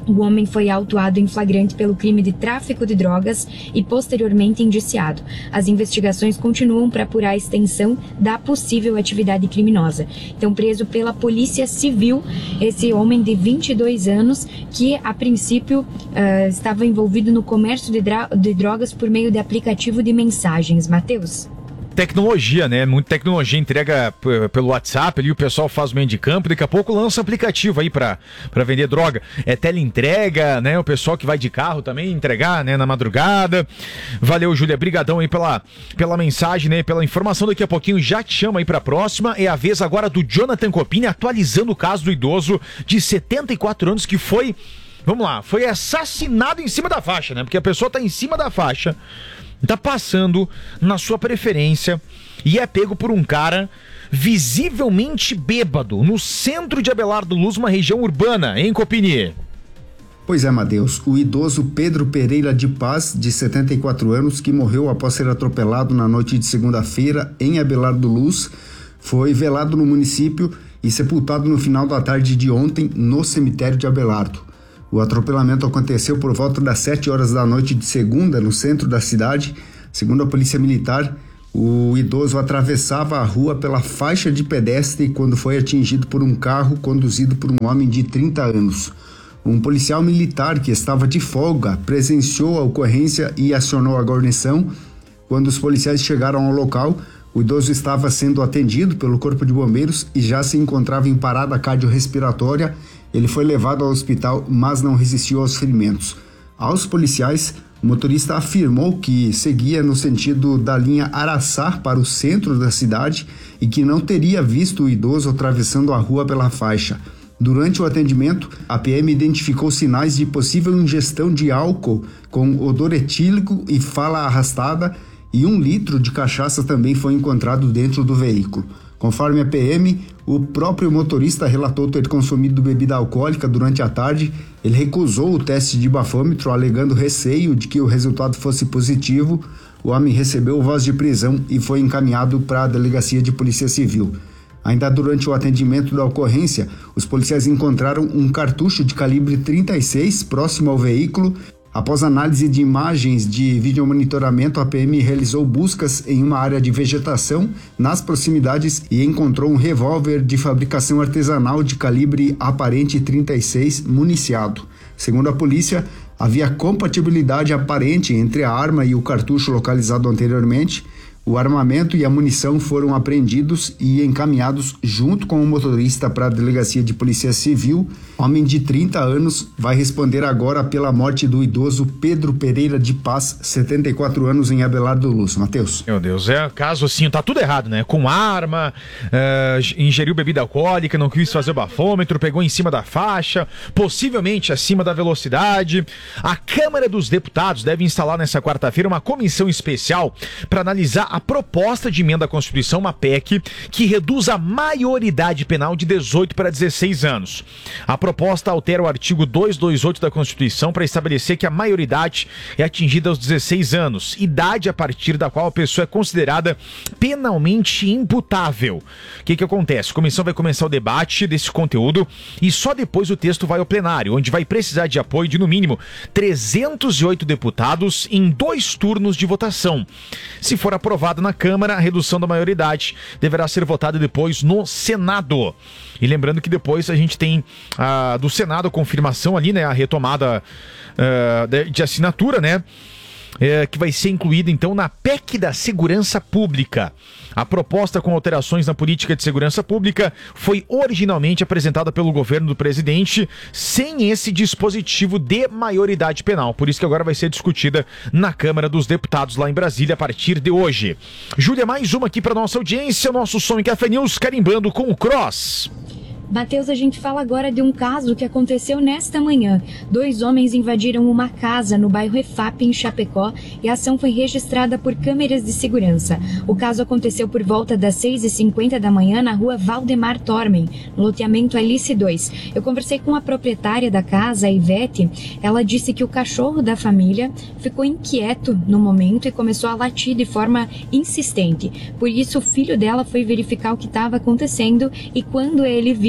O homem foi autuado em flagrante pelo crime de tráfico de drogas e posteriormente indiciado. As investigações continuam para apurar a extensão da possível atividade criminosa. Então, preso pela Polícia Civil, esse homem de vinte e dois anos, que a princípio uh, estava envolvido no comércio de, de drogas por meio de aplicativo de mensagens. Matheus? Tecnologia, né? Muita tecnologia, entrega p- pelo WhatsApp ali, o pessoal faz o meio de campo, daqui a pouco lança um aplicativo aí pra, pra vender droga. É teleentrega, né? O pessoal que vai de carro também entregar, né? Na madrugada. Valeu, Júlia, brigadão aí pela, pela mensagem, né? Pela informação, daqui a pouquinho já te chama aí pra próxima. É a vez agora do Jonathan Copini atualizando o caso do idoso de setenta e quatro anos que foi, vamos lá, foi assassinado em cima da faixa, né? Porque a pessoa tá em cima da faixa, tá passando na sua preferência e é pego por um cara visivelmente bêbado no centro de Abelardo Luz, uma região urbana, hein, Copini? Pois é, Matheus, o idoso Pedro Pereira de Paz, de setenta e quatro anos, que morreu após ser atropelado na noite de segunda-feira em Abelardo Luz, foi velado no município e sepultado no final da tarde de ontem no cemitério de Abelardo. O atropelamento aconteceu por volta das sete horas da noite de segunda, no centro da cidade. Segundo a Polícia Militar, o idoso atravessava a rua pela faixa de pedestre quando foi atingido por um carro conduzido por um homem de trinta anos. Um policial militar que estava de folga presenciou a ocorrência e acionou a guarnição. Quando os policiais chegaram ao local, o idoso estava sendo atendido pelo Corpo de Bombeiros e já se encontrava em parada cardiorrespiratória. Ele foi levado ao hospital, mas não resistiu aos ferimentos. Aos policiais, o motorista afirmou que seguia no sentido da linha Araçá para o centro da cidade e que não teria visto o idoso atravessando a rua pela faixa. Durante o atendimento, a P M identificou sinais de possível ingestão de álcool com odor etílico e fala arrastada, e um litro de cachaça também foi encontrado dentro do veículo. Conforme a P M, o próprio motorista relatou ter consumido bebida alcoólica durante a tarde. Ele recusou o teste de bafômetro, alegando receio de que o resultado fosse positivo. O homem recebeu voz de prisão e foi encaminhado para a Delegacia de Polícia Civil. Ainda durante o atendimento da ocorrência, os policiais encontraram um cartucho de calibre trinta e seis próximo ao veículo. Após análise de imagens de videomonitoramento, a P M realizou buscas em uma área de vegetação nas proximidades e encontrou um revólver de fabricação artesanal de calibre aparente trinta e seis municiado. Segundo a polícia, havia compatibilidade aparente entre a arma e o cartucho localizado anteriormente. O armamento e a munição foram apreendidos e encaminhados junto com o motorista para a Delegacia de Polícia Civil. Homem de trinta anos vai responder agora pela morte do idoso Pedro Pereira de Paz, setenta e quatro anos, em Abelardo Luz. Matheus. Meu Deus, é caso assim, tá tudo errado, né? Com arma, uh, ingeriu bebida alcoólica, não quis fazer o bafômetro, pegou em cima da faixa, possivelmente acima da velocidade. A Câmara dos Deputados deve instalar nessa quarta-feira uma comissão especial para analisar a proposta de emenda à Constituição, uma P E C, que reduz a maioridade penal de dezoito para dezesseis anos. A proposta altera o artigo duzentos e vinte e oito da Constituição para estabelecer que a maioridade é atingida aos dezesseis anos, idade a partir da qual a pessoa é considerada penalmente imputável. O que que acontece? A comissão vai começar o debate desse conteúdo e só depois o texto vai ao plenário, onde vai precisar de apoio de, no mínimo, trezentos e oito deputados em dois turnos de votação. Se for aprovado na Câmara, a redução da maioridade deverá ser votada depois no Senado. E lembrando que depois a gente tem ah, do Senado a confirmação ali, né, a retomada ah, de, de assinatura, né, é, que vai ser incluída então na P E C da Segurança Pública. A proposta com alterações na política de segurança pública foi originalmente apresentada pelo governo do presidente sem esse dispositivo de maioridade penal. Por isso que agora vai ser discutida na Câmara dos Deputados lá em Brasília a partir de hoje. Júlia, mais uma aqui para nossa audiência, nosso Som em Café News, carimbando com o Cross. Matheus, a gente fala agora de um caso que aconteceu nesta manhã. Dois homens invadiram uma casa no bairro Efap, em Chapecó, e a ação foi registrada por câmeras de segurança. O caso aconteceu por volta das seis e cinquenta da manhã na rua Valdemar Tormen, no loteamento Alice dois. Eu conversei com a proprietária da casa, a Ivete. Ela disse que o cachorro da família ficou inquieto no momento e começou a latir de forma insistente. Por isso, o filho dela foi verificar o que estava acontecendo e quando ele viu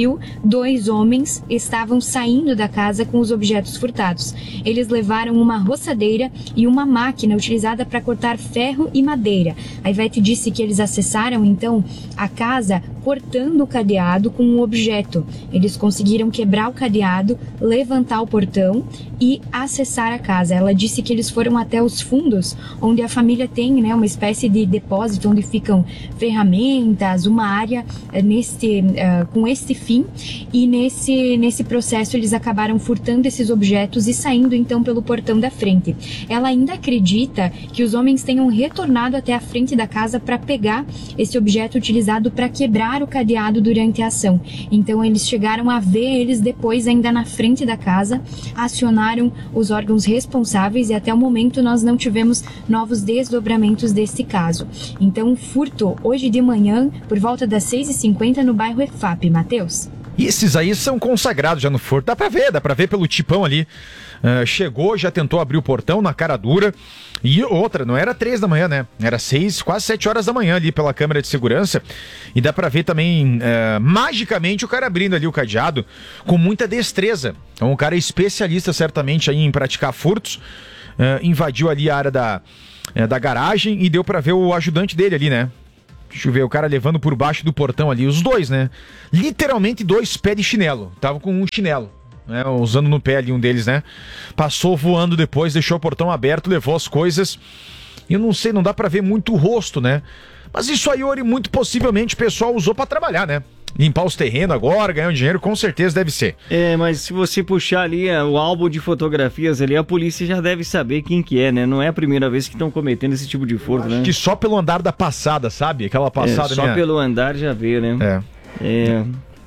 civil, dois homens estavam saindo da casa com os objetos furtados. Eles levaram uma roçadeira e uma máquina utilizada para cortar ferro e madeira. A Ivete disse que eles acessaram então a casa cortando o cadeado com um objeto. Eles conseguiram quebrar o cadeado, levantar o portão e acessar a casa. Ela disse que eles foram até os fundos, onde a família tem, né, uma espécie de depósito onde ficam ferramentas, uma área uh, nesse, uh, com esse fim, e nesse, nesse processo eles acabaram furtando esses objetos e saindo então pelo portão da frente. Ela ainda acredita que os homens tenham retornado até a frente da casa para pegar esse objeto utilizado para quebrar o cadeado durante a ação. Então eles chegaram a ver eles depois ainda na frente da casa, acionaram os órgãos responsáveis e até o momento nós não tivemos novos desdobramentos desse caso. Então, furto hoje de manhã por volta das seis e cinquenta no bairro E F A P, Matheus. E esses aí são consagrados já no furto, dá pra ver, dá pra ver pelo tipão ali. Uh, chegou, já tentou abrir o portão na cara dura. E outra, não era três da manhã, né? Era seis, quase sete horas da manhã ali pela câmera de segurança. E dá pra ver também, uh, magicamente, o cara abrindo ali o cadeado com muita destreza. Então, um cara especialista certamente aí em praticar furtos. Uh, invadiu ali a área da, uh, da garagem e deu pra ver o ajudante dele ali, né? Deixa eu ver, o cara levando por baixo do portão ali, os dois, né? Literalmente dois pés de chinelo. Tava com um chinelo, né? Usando no pé ali um deles, né? Passou voando depois, deixou o portão aberto, levou as coisas. Eu não sei, não dá pra ver muito o rosto, né? Mas isso aí, Ori, muito possivelmente o pessoal usou pra trabalhar, né? Limpar os terrenos agora, ganhar um dinheiro, com certeza deve ser. É, mas se você puxar ali o álbum de fotografias ali, a polícia já deve saber quem que é, né? Não é a primeira vez que estão cometendo esse tipo de furto, né? Que só pelo andar da passada, sabe? Aquela passada... É, só minha... pelo andar já vê, né? É. É,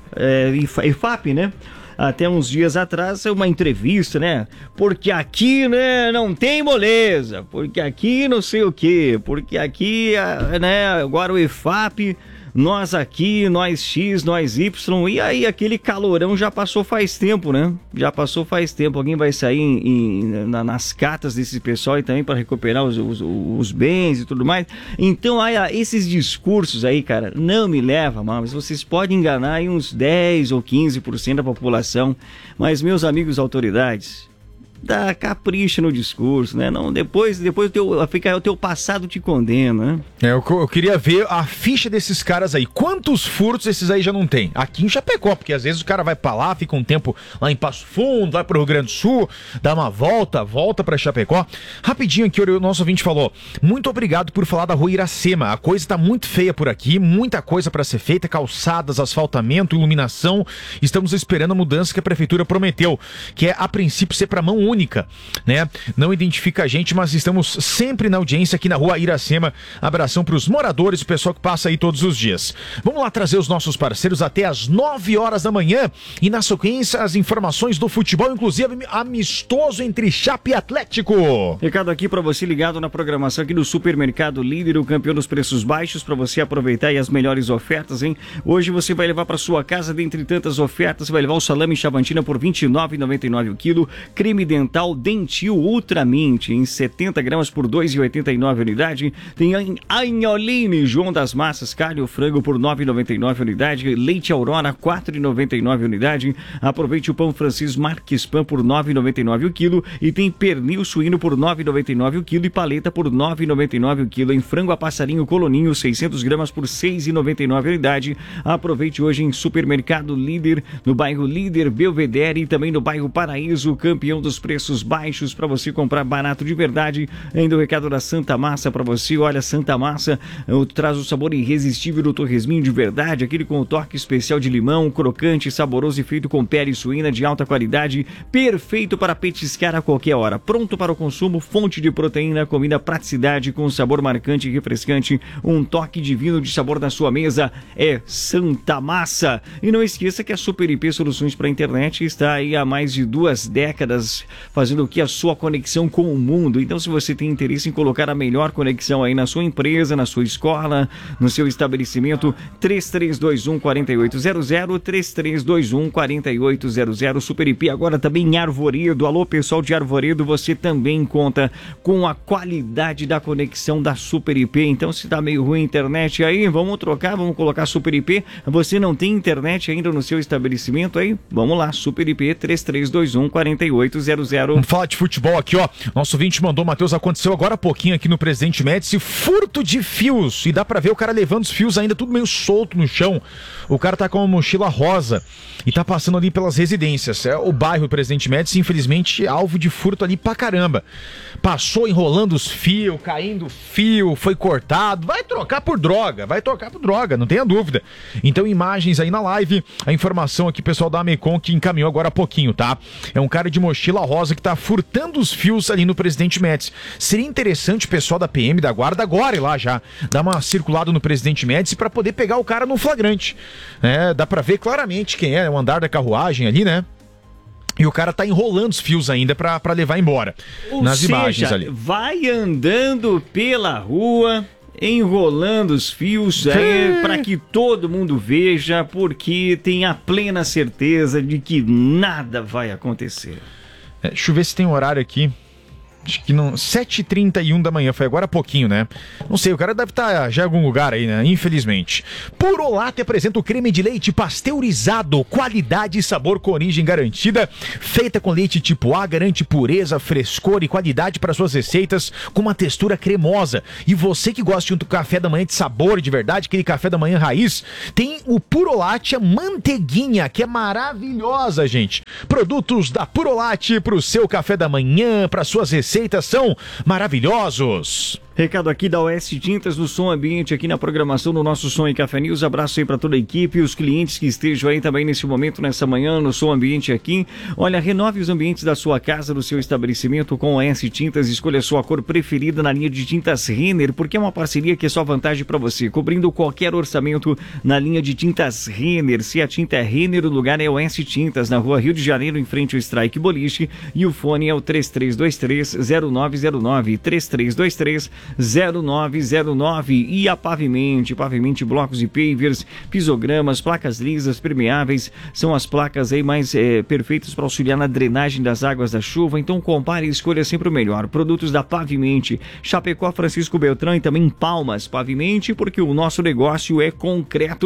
é I F A P, né? Até uns dias atrás, uma entrevista, né? Porque aqui, né, não tem moleza, porque aqui não sei o quê, porque aqui, né, agora o I F A P... Nós aqui, nós X, nós Y, e aí aquele calorão já passou faz tempo, né? Já passou faz tempo. Alguém vai sair em, em, na, nas catas desse pessoal e também para recuperar os, os, os bens e tudo mais. Então, aí, esses discursos aí, cara, não me levam mal, mas vocês podem enganar aí uns dez ou quinze por cento da população. Mas, meus amigos autoridades, dá capricho no discurso, né? Não, depois, depois o teu, fica, o teu passado te condena, né? É, eu, eu queria ver a ficha desses caras aí. Quantos furtos esses aí já não tem? Aqui em Chapecó, porque às vezes o cara vai pra lá, fica um tempo lá em Passo Fundo, vai pro Rio Grande do Sul, dá uma volta, volta pra Chapecó. Rapidinho aqui, o nosso ouvinte falou: muito obrigado por falar da rua Iracema. A coisa tá muito feia por aqui, muita coisa pra ser feita, calçadas, asfaltamento, iluminação. Estamos esperando a mudança que a prefeitura prometeu, que é a princípio ser pra mão única. única, né? Não identifica a gente, mas estamos sempre na audiência aqui na rua Iracema. Abração para os moradores, o pessoal que passa aí todos os dias. Vamos lá trazer os nossos parceiros até as nove horas da manhã e na sequência as informações do futebol, inclusive amistoso entre Chape e Atlético. Recado aqui para você ligado na programação aqui do Supermercado Líder, o campeão dos preços baixos, para você aproveitar aí as melhores ofertas, hein? Hoje você vai levar para sua casa, dentre tantas ofertas, você vai levar o salame Chavantina por vinte e nove reais e noventa e nove centavos o quilo, creme dental Dentil Ultra Mint em setenta gramas por dois reais e oitenta e nove centavos a unidade. Tem Agnoline João das Massas, carne frango por nove reais e noventa e nove centavos a unidade. Leite Aurora quatro reais e noventa e nove centavos a unidade. Aproveite o pão francês Marques Pan por nove reais e noventa e nove centavos o quilo. E tem pernil suíno por nove reais e noventa e nove centavos o quilo e paleta por nove reais e noventa e nove centavos o quilo. Em frango a passarinho Coloninho seiscentas gramas por seis reais e noventa e nove centavos a unidade. Aproveite hoje em Supermercado Líder, no bairro Líder, Belvedere e também no bairro Paraíso, campeão dos preços baixos para você comprar barato de verdade. Ainda o recado da Santa Massa para você. Olha, Santa Massa traz o sabor irresistível do torresminho de verdade, aquele com o toque especial de limão, crocante, saboroso e feito com pele suína de alta qualidade, perfeito para petiscar a qualquer hora, pronto para o consumo, fonte de proteína, comida praticidade com sabor marcante e refrescante, um toque divino de sabor na sua mesa. É Santa Massa. E não esqueça que a Super I P Soluções para a Internet está aí há mais de duas décadas fazendo o que? A sua conexão com o mundo. Então, se você tem interesse em colocar a melhor conexão aí na sua empresa, na sua escola, no seu estabelecimento, três três dois um, quatro oito zero zero, três três dois um, quatro oito zero zero. Super I P agora também em Arvoredo. Alô, pessoal de Arvoredo, você também conta com a qualidade da conexão da Super I P. Então, se tá meio ruim a internet aí, vamos trocar, vamos colocar Super I P. Você não tem internet ainda no seu estabelecimento aí? Vamos lá, Super I P três três dois um, quatro oito zero zero. Vamos falar de futebol aqui, ó. Nosso ouvinte mandou, Matheus, aconteceu agora há pouquinho aqui no Presidente Médici, furto de fios. E dá pra ver o cara levando os fios ainda tudo meio solto no chão. O cara tá com uma mochila rosa e tá passando ali pelas residências. É o bairro Presidente Médici, infelizmente, alvo de furto ali pra caramba. Passou enrolando os fios, caindo fio, foi cortado. Vai trocar por droga, vai trocar por droga, não tenha dúvida. Então, imagens aí na live, a informação aqui, pessoal da Amecom, que encaminhou agora há pouquinho, tá? É um cara de mochila rosa que tá furtando os fios ali no Presidente Médici. Seria interessante o pessoal da P M, da Guarda, agora ir lá já, dar uma circulada no Presidente Médici pra poder pegar o cara no flagrante. É, dá pra ver claramente quem é, o andar da carruagem ali, né? E o cara tá enrolando os fios ainda pra, pra levar embora. Ou nas seja, imagens ali. Vai andando pela rua, enrolando os fios aí, para que todo mundo veja, porque tem a plena certeza de que nada vai acontecer. É, deixa eu ver se tem um horário aqui. Acho que não. sete e trinta e um da manhã, foi agora há pouquinho, né? Não sei, o cara deve estar já em algum lugar aí, né? Infelizmente. Purolate apresenta o creme de leite pasteurizado, qualidade e sabor com origem garantida, feita com leite tipo A, garante pureza, frescor e qualidade para suas receitas, com uma textura cremosa. E você que gosta de um café da manhã de sabor de verdade, aquele café da manhã raiz, tem o Purolate, a manteiguinha, que é maravilhosa, gente. Produtos da Purolate para o seu café da manhã, para suas receitas. Receitas são maravilhosos. Recado aqui da O S Tintas no Som Ambiente, aqui na programação do nosso Som e Café News. Abraço aí para toda a equipe e os clientes que estejam aí também nesse momento, nessa manhã, no Som Ambiente aqui. Olha, renove os ambientes da sua casa, do seu estabelecimento com O S Tintas. Escolha a sua cor preferida na linha de tintas Renner, porque é uma parceria que é só vantagem para você, cobrindo qualquer orçamento na linha de tintas Renner. Se a tinta é Renner, o lugar é O S Tintas, na rua Rio de Janeiro, em frente ao Strike Boliche. E o fone é o três três dois três, zero nove zero nove, três três dois três, zero nove zero nove. E a Pavimente, Pavimente blocos e pavers, pisogramas, placas lisas, permeáveis, são as placas aí mais é, perfeitas para auxiliar na drenagem das águas da chuva. Então compare e escolha sempre o melhor. Produtos da Pavimente, Chapecó, Francisco Beltrão e também Palmas. Pavimente, porque o nosso negócio é concreto.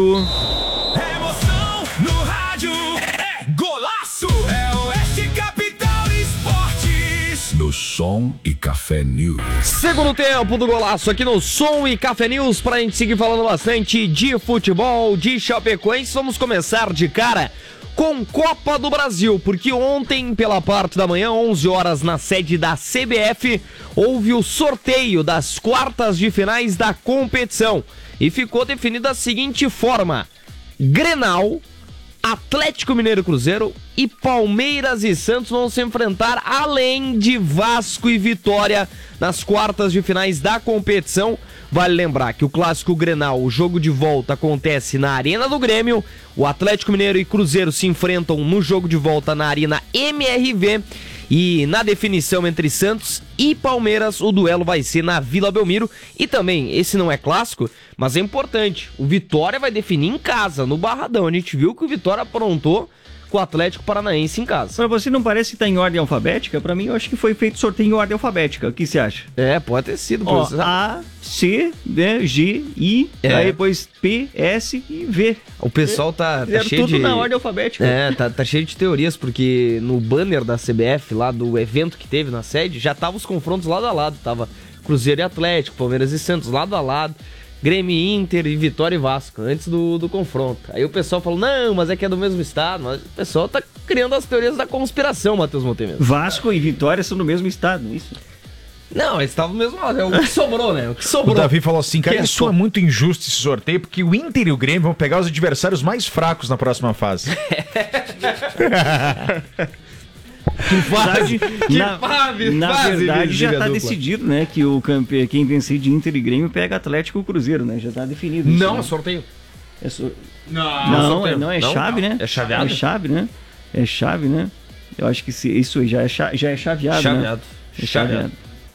Emoção no rádio é golaço, é Oeste Capital Esportes. No Som e Café News. Segundo tempo do golaço aqui no Som e Café News, pra gente seguir falando bastante de futebol, de Chapecoense. Vamos começar de cara com Copa do Brasil, porque ontem, pela parte da manhã, onze horas, na sede da C B F, houve o sorteio das quartas de finais da competição. E ficou definido da seguinte forma: Grenal, Atlético Mineiro e Cruzeiro e Palmeiras e Santos vão se enfrentar, além de Vasco e Vitória, nas quartas de finais da competição. Vale lembrar que o clássico Grenal, o jogo de volta, acontece na Arena do Grêmio. O Atlético Mineiro e Cruzeiro se enfrentam no jogo de volta na Arena M R V. E na definição entre Santos e Palmeiras, o duelo vai ser na Vila Belmiro. E também, esse não é clássico, mas é importante, o Vitória vai definir em casa, no Barradão. A gente viu que o Vitória aprontou com o Atlético Paranaense em casa. Mas você não parece que está em ordem alfabética? Para mim, eu acho que foi feito sorteio em ordem alfabética. O que você acha? É, pode ter sido. Ó, A, C, né, G, I, é. Aí depois P, S e V. O pessoal tá, tá cheio tudo de... na ordem alfabética. É, tá, tá cheio de teorias, porque no banner da C B F, lá do evento que teve na sede, já tava os confrontos lado a lado. Tava Cruzeiro e Atlético, Palmeiras e Santos lado a lado, Grêmio e Inter e Vitória e Vasco, antes do, do confronto. Aí o pessoal falou, não, mas é que é do mesmo estado. Mas o pessoal tá criando as teorias da conspiração, Matheus Monteiro. Vasco e Vitória são do mesmo estado, isso? Não, eles estavam mesmo lá, é o que sobrou, né? O que sobrou. O Davi falou assim, cara, que isso é, é muito injusto esse sorteio, porque o Inter e o Grêmio vão pegar os adversários mais fracos na próxima fase. Que fase, que na, fase, na fase, verdade já tá dupla. decidido, né, que o campe... quem vencer de Inter e Grêmio pega Atlético e Cruzeiro, né, já tá definido isso, não, né? é sorteio é so... não, não, sorteio. é, não, é não, chave, não. né É chaveado? é chave, né é chave, né Eu acho que isso já é, já é chaveado, chaveado. né? É chaveado. chaveado.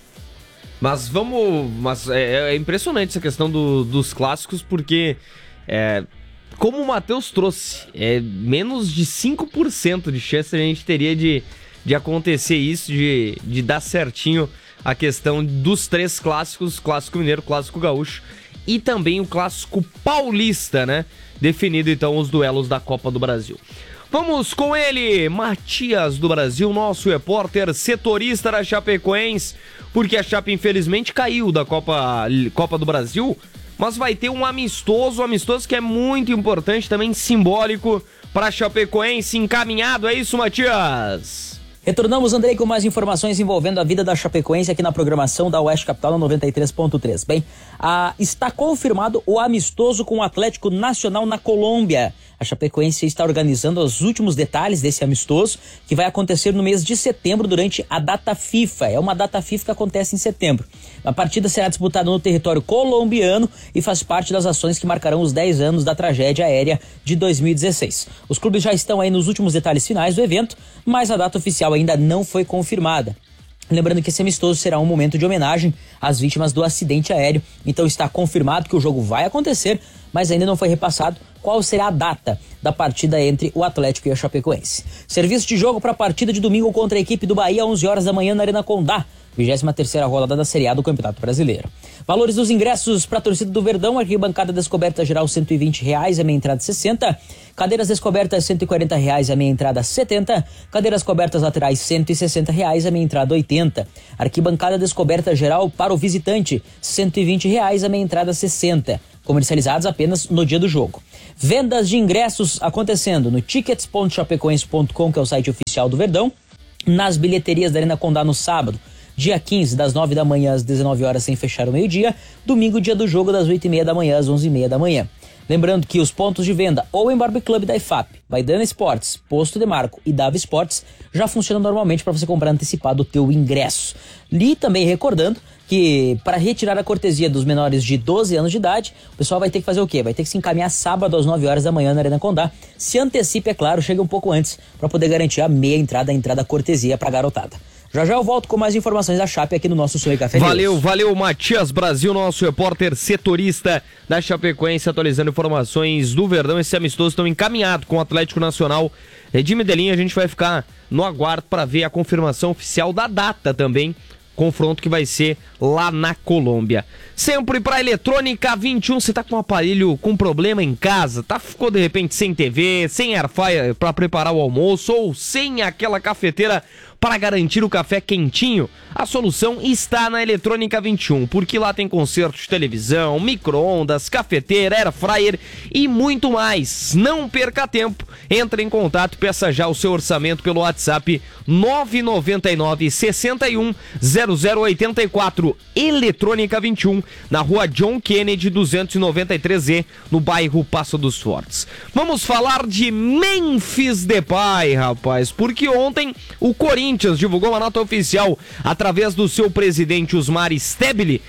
Mas vamos... Mas é, é impressionante essa questão do, dos clássicos, porque... É, como o Matheus trouxe, é menos de cinco por cento de chance a gente teria de, de acontecer isso, de, de dar certinho a questão dos três clássicos, Clássico Mineiro, Clássico Gaúcho e também o Clássico Paulista, né? Definido então os duelos da Copa do Brasil. Vamos com ele, Matias do Brasil, nosso repórter setorista da Chapecoense, porque a Chape infelizmente caiu da Copa, Copa do Brasil, mas vai ter um amistoso, um amistoso que é muito importante, também simbólico para a Chapecoense, encaminhado, é isso, Matias? Retornamos, Andrei, com mais informações envolvendo a vida da Chapecoense aqui na programação da Oeste Capital na noventa e três ponto três. Bem, a, está confirmado o amistoso com o Atlético Nacional na Colômbia. A Chapecoense está organizando os últimos detalhes desse amistoso, que vai acontecer no mês de setembro durante a data FIFA. É uma data FIFA que acontece em setembro. A partida será disputada no território colombiano e faz parte das ações que marcarão os dez anos da tragédia aérea de dois mil e dezesseis. Os clubes já estão aí nos últimos detalhes finais do evento, mas a data oficial ainda não foi confirmada. Lembrando que esse amistoso será um momento de homenagem às vítimas do acidente aéreo, então está confirmado que o jogo vai acontecer, mas ainda não foi repassado qual será a data da partida entre o Atlético e a Chapecoense. Serviço de jogo para a partida de domingo contra a equipe do Bahia, onze horas da manhã na Arena Condá, vigésima terceira rodada da Série A do Campeonato Brasileiro. Valores dos ingressos para a torcida do Verdão: arquibancada descoberta geral cento e vinte reais, a meia entrada sessenta, cadeiras descobertas cento e quarenta reais, a meia entrada setenta, cadeiras cobertas laterais cento e sessenta reais, a meia entrada oitenta, arquibancada descoberta geral para o visitante cento e vinte reais, a meia entrada sessenta, comercializados apenas no dia do jogo. Vendas de ingressos acontecendo no tickets ponto chapecoense ponto com, que é o site oficial do Verdão, nas bilheterias da Arena Condá no sábado, dia quinze, das nove da manhã às dezenove horas, sem fechar o meio-dia. Domingo, dia do jogo, das oito e meia da manhã às onze e meia da manhã. Lembrando que os pontos de venda ou em Barbie Club da I F A P, Maidana Esportes, Posto de Marco e Dava Esportes já funcionam normalmente para você comprar antecipado o teu ingresso. E também recordando que para retirar a cortesia dos menores de doze anos de idade, o pessoal vai ter que fazer o quê? Vai ter que se encaminhar sábado às nove horas da manhã na Arena Condá. Se antecipe, é claro, chega um pouco antes para poder garantir a meia entrada, a entrada cortesia para a garotada. Já já eu volto com mais informações da Chape aqui no nosso Som e Café News. Valeu, valeu, Matias Brasil, nosso repórter setorista da Chapecoense, atualizando informações do Verdão. Esse amistoso estão encaminhado com o Atlético Nacional de Medellín. A gente vai ficar no aguardo para ver a confirmação oficial da data também. Confronto que vai ser lá na Colômbia. Sempre para Eletrônica vinte e um, você tá com um aparelho com problema em casa, tá? Ficou de repente sem T V, sem air fryer para preparar o almoço ou sem aquela cafeteira para garantir o café quentinho? A solução está na Eletrônica vinte e um, porque lá tem conserto de televisão, micro-ondas, cafeteira, air fryer e muito mais. Não perca tempo, entre em contato, peça já o seu orçamento pelo WhatsApp nove nove nove, seis um, zero zero oito quatro. Eletrônica vinte e um, na rua John Kennedy duzentos e noventa e três E, no bairro Passo dos Fortes. Vamos falar de Memphis Depay, rapaz, porque ontem o Corinthians divulgou uma nota oficial através do seu presidente Usmar Stebile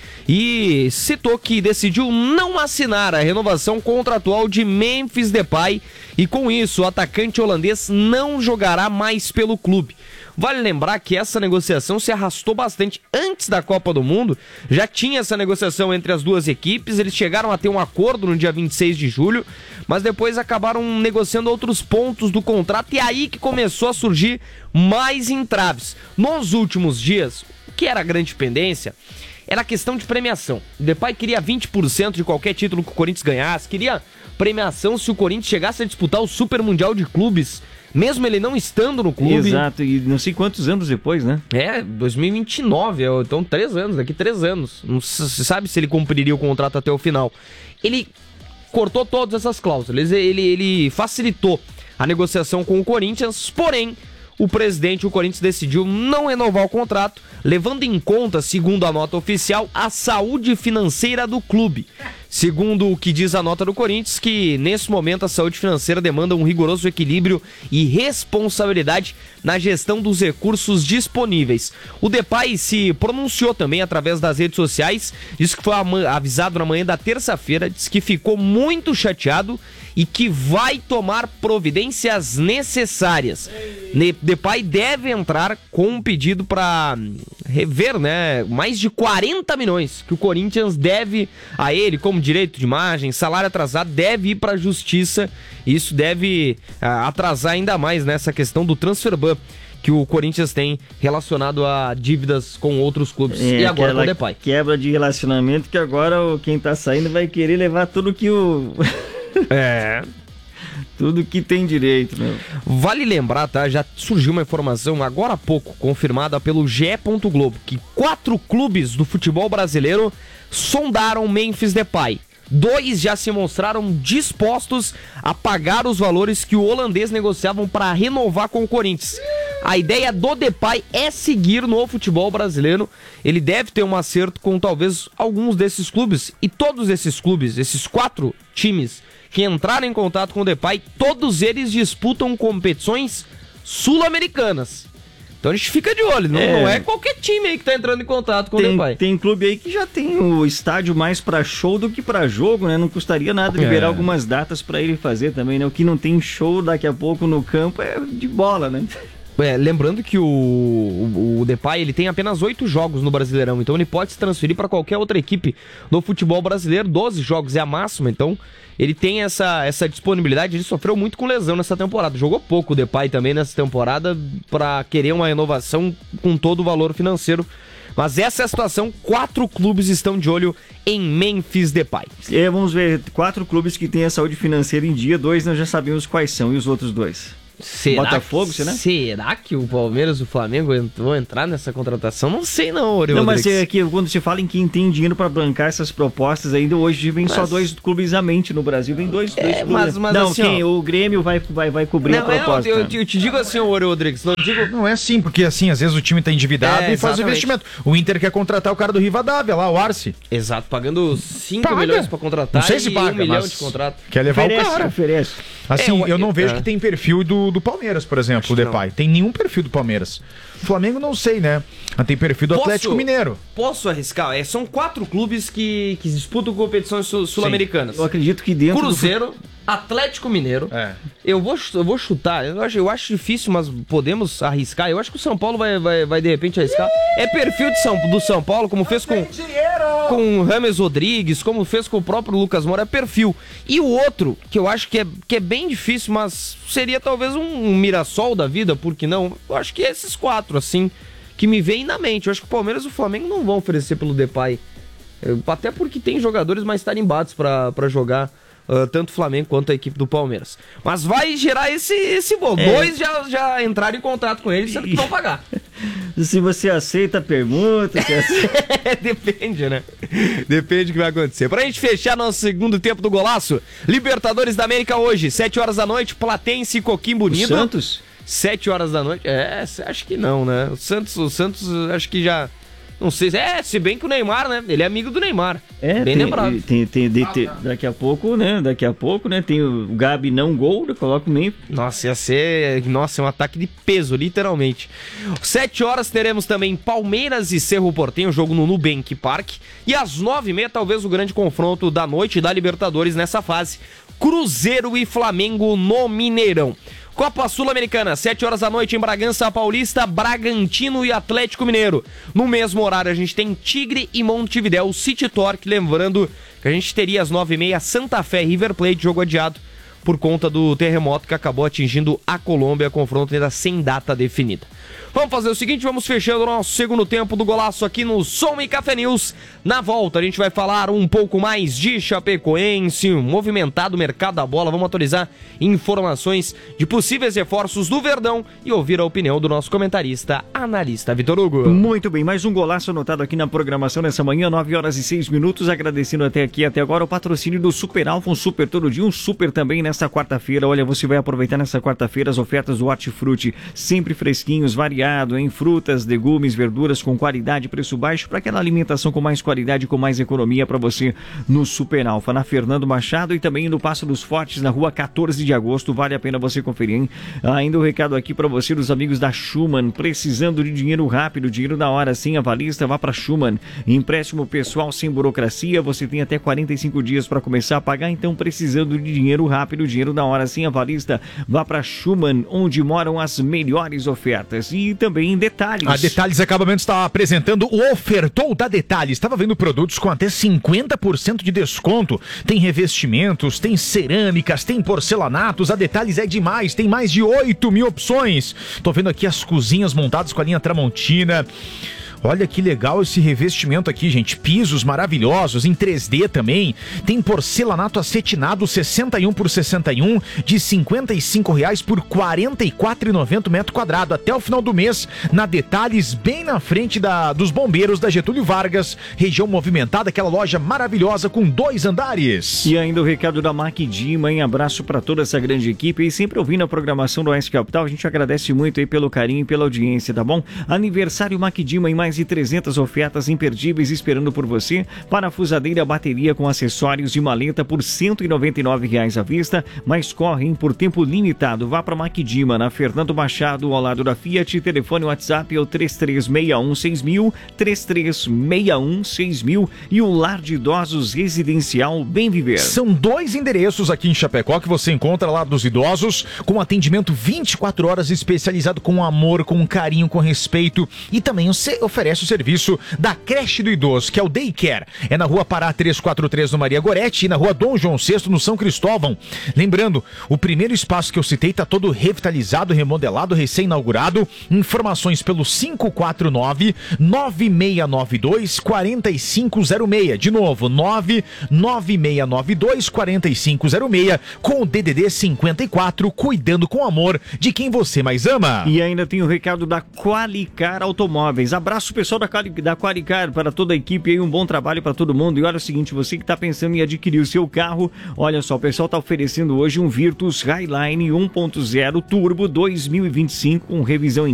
e citou que decidiu não assinar a renovação contratual de Memphis Depay e com isso o atacante holandês não jogará mais pelo clube. Vale lembrar que essa negociação se arrastou bastante antes da Copa do Mundo, já tinha essa negociação entre as duas equipes, eles chegaram a ter um acordo no dia vinte e seis de julho, mas depois acabaram negociando outros pontos do contrato e aí que começou a surgir mais entraves. Nos últimos dias, o que era a grande pendência era a questão de premiação. O Depay queria vinte por cento de qualquer título que o Corinthians ganhasse, queria premiação se o Corinthians chegasse a disputar o Super Mundial de Clubes, mesmo ele não estando no clube. Exato, e não sei quantos anos depois, né? É, dois mil e vinte e nove, então três anos, daqui três anos. Não se sabe se ele cumpriria o contrato até o final. Ele cortou todas essas cláusulas, ele, ele facilitou a negociação com o Corinthians, porém, o presidente, o Corinthians, decidiu não renovar o contrato, levando em conta, segundo a nota oficial, a saúde financeira do clube. Segundo o que diz a nota do Corinthians, que nesse momento a saúde financeira demanda um rigoroso equilíbrio e responsabilidade na gestão dos recursos disponíveis. O Depay se pronunciou também através das redes sociais, disse que foi avisado na manhã da terça-feira, disse que ficou muito chateado e que vai tomar providências necessárias. Depay deve entrar com um pedido para rever, né, mais de quarenta milhões que o Corinthians deve a ele como direito de imagem, salário atrasado, deve ir para a justiça. Isso deve ah, atrasar ainda mais nessa questão do transfer ban que o Corinthians tem relacionado a dívidas com outros clubes. É, e agora com o Depay. Quebra de relacionamento que agora quem tá saindo vai querer levar tudo que o... É... Tudo que tem direito, meu. Vale lembrar, tá? Já surgiu uma informação agora há pouco, confirmada pelo G E. Globo, que quatro clubes do futebol brasileiro sondaram Memphis Depay. Dois já se mostraram dispostos a pagar os valores que o holandês negociavam para renovar com o Corinthians. A ideia do Depay é seguir no futebol brasileiro. Ele deve ter um acerto com talvez alguns desses clubes. E todos esses clubes, esses quatro times que entraram em contato com o Depay, todos eles disputam competições sul-americanas. Então a gente fica de olho, não é, não é qualquer time aí que tá entrando em contato com tem, o Depay. Tem clube aí que já tem o estádio mais pra show do que pra jogo, né? Não custaria nada liberar é. algumas datas pra ele fazer também, né? O que não tem show daqui a pouco no campo é de bola, né? É, lembrando que o, o, o Depay, ele tem apenas oito jogos no Brasileirão, então ele pode se transferir para qualquer outra equipe no futebol brasileiro. doze jogos é a máxima, então ele tem essa, essa disponibilidade. Ele sofreu muito com lesão nessa temporada, jogou pouco o Depay também nessa temporada para querer uma renovação com todo o valor financeiro. Mas essa é a situação, quatro clubes estão de olho em Memphis Depay. É, vamos ver, quatro clubes que têm a saúde financeira em dia, dois nós já sabemos quais são, e os outros dois? Será Botafogo, que, né? Será que o Palmeiras e o Flamengo vão entrar nessa contratação? Não sei não, Oriol. Não, mas é que quando se fala em quem tem dinheiro para bancar essas propostas, ainda hoje vem mas... só dois clubes à mente no Brasil, vem dois, dois é, clubes. Mas, mas não, assim, quem? ó... O Grêmio vai, vai, vai cobrir não, a proposta. Eu, eu, eu te digo assim, Oriol Rodrigues, não digo... Não é assim, porque assim, às vezes o time tá endividado é, e faz o investimento. O Inter quer contratar o cara do Rivadavia lá, o Arce. Exato, pagando cinco milhões para contratar. Não sei se paga, e um milhão mas de contrato. Quer levar oferece, o cara. Oferece. Assim, é, eu não eu, vejo é. que tem perfil do, do Palmeiras, por exemplo, o Depay. Tem nenhum perfil do Palmeiras. O Flamengo não sei, né? Mas tem perfil do posso, Atlético Mineiro. Posso arriscar? É, são quatro clubes que, que disputam competições sul- sul-americanas. Eu acredito que dentro Cruzeiro, do... Atlético Mineiro. É. Eu vou, eu vou chutar, eu acho, eu acho difícil, mas podemos arriscar. Eu acho que o São Paulo vai, vai, vai de repente arriscar. É perfil de São, do São Paulo, como fez com, com o James Rodrigues, como fez com o próprio Lucas Moura, é perfil. E o outro, que eu acho que é, que é bem difícil, mas seria talvez um, um Mirassol da vida, por que não? Eu acho que é esses quatro, assim, que me vêm na mente. Eu acho que o Palmeiras e o Flamengo não vão oferecer pelo Depay. Até porque tem jogadores mais tarimbados pra, pra jogar. Uh, tanto o Flamengo quanto a equipe do Palmeiras. Mas vai gerar esse, esse bolo. É. Dois já, já entraram em contato com eles, sendo que vão pagar. Se você aceita a pergunta... Se aceita... Depende, né? Depende do que vai acontecer. Pra gente fechar nosso segundo tempo do golaço, Libertadores da América hoje, sete horas da noite, Platense e Coquimbo Unido. O Santos? sete horas da noite? É, acho que não, né? O Santos, o Santos acho que já... Não sei, é, se bem que o Neymar, né? Ele é amigo do Neymar. É, bem tem, lembrado. Tem, tem, tem, tem, daqui a pouco, né? Daqui a pouco, né? Tem o Gabi não gol, eu coloco meio. Nossa, ia ser. Nossa, é um ataque de peso, literalmente. Sete horas teremos também Palmeiras e Cerro Porteño, jogo no Nubank Park. E às nove e meia, talvez o grande confronto da noite da Libertadores nessa fase. Cruzeiro e Flamengo no Mineirão. Copa Sul-Americana, sete horas da noite em Bragança Paulista, Bragantino e Atlético Mineiro. No mesmo horário a gente tem Tigre e Montevidéu, City Torque, lembrando que a gente teria às nove e meia Santa Fé e River Plate, jogo adiado por conta do terremoto que acabou atingindo a Colômbia, confronto ainda sem data definida. Vamos fazer o seguinte, vamos fechando o nosso segundo tempo do golaço aqui no Som e Café News. Na volta a gente vai falar um pouco mais de Chapecoense, um movimentado mercado da bola. Vamos atualizar informações de possíveis reforços do Verdão e ouvir a opinião do nosso comentarista, analista Vitor Hugo. Muito bem, mais um golaço anotado aqui na programação nessa manhã, nove horas e seis minutos. Agradecendo até aqui, até agora, o patrocínio do Super Alfa, um super todo dia, um super também nesta quarta-feira. Olha, você vai aproveitar nessa quarta-feira as ofertas do Hortifruti, sempre fresquinhos, variados, supermercado, em frutas, legumes, verduras com qualidade, preço baixo, para aquela alimentação com mais qualidade, com mais economia para você no Super Alfa, na Fernando Machado e também no Passo dos Fortes, na rua quatorze de agosto. Vale a pena você conferir, hein? Ainda um recado aqui para você dos amigos da Schumann, precisando de dinheiro rápido, dinheiro na hora, sim, avalista, vá para Schumann. Empréstimo pessoal sem burocracia, você tem até quarenta e cinco dias para começar a pagar, então precisando de dinheiro rápido, dinheiro na hora, sim, avalista, vá para Schumann, onde moram as melhores ofertas. E também Detalhes. A Detalhes Acabamentos está apresentando o Ofertou da Detalhes. Estava vendo produtos com até cinquenta por cento de desconto. Tem revestimentos, tem cerâmicas, tem porcelanatos. A Detalhes é demais, tem mais de oito mil opções. Tô vendo aqui as cozinhas montadas com a linha Tramontina. Olha que legal esse revestimento aqui, gente. Pisos maravilhosos, em três D também. Tem porcelanato acetinado sessenta e um por sessenta e um, de cinquenta e cinco reais por quarenta e quatro reais e noventa centavos metro quadrado. Até o final do mês, na Detalhes, bem na frente da, dos bombeiros da Getúlio Vargas. Região movimentada, aquela loja maravilhosa com dois andares. E ainda o recado da Macdima, hein? Abraço para toda essa grande equipe. E sempre ouvindo a programação do Oeste Capital, a gente agradece muito aí pelo carinho e pela audiência, tá bom? Aniversário Macdima em mais de trezentas ofertas imperdíveis esperando por você. Parafusadeira bateria com acessórios e maleta por cento e noventa e nove reais à vista, mas correm por tempo limitado. Vá para Macdima, na Fernando Machado, ao lado da Fiat. Telefone WhatsApp é o três três seis um seis mil, três três seis um seis mil. E o Lar de Idosos Residencial Bem Viver. São dois endereços aqui em Chapecó que você encontra lá dos idosos, com atendimento vinte e quatro horas, especializado com amor, com carinho, com respeito. E também você oferece o serviço da creche do idoso, que é o Daycare. É na rua Pará trezentos e quarenta e três, no Maria Goretti, e na rua Dom João sexto, no São Cristóvão. Lembrando, o primeiro espaço que eu citei está todo revitalizado, remodelado, recém-inaugurado. Informações pelo cinco quatro nove, nove seis nove dois, quatro cinco zero seis. De novo, nove nove seis nove dois, quatro cinco zero seis, com o D D D cinquenta e quatro, cuidando com amor de quem você mais ama. E ainda tem o recado da Qualicar Automóveis. Abraço, pessoal da, da Qualicar, para toda a equipe aí, um bom trabalho para todo mundo. E olha o seguinte, você que está pensando em adquirir o seu carro, olha só, o pessoal está oferecendo hoje um Virtus Highline um ponto zero Turbo dois mil e vinte e cinco com revisão em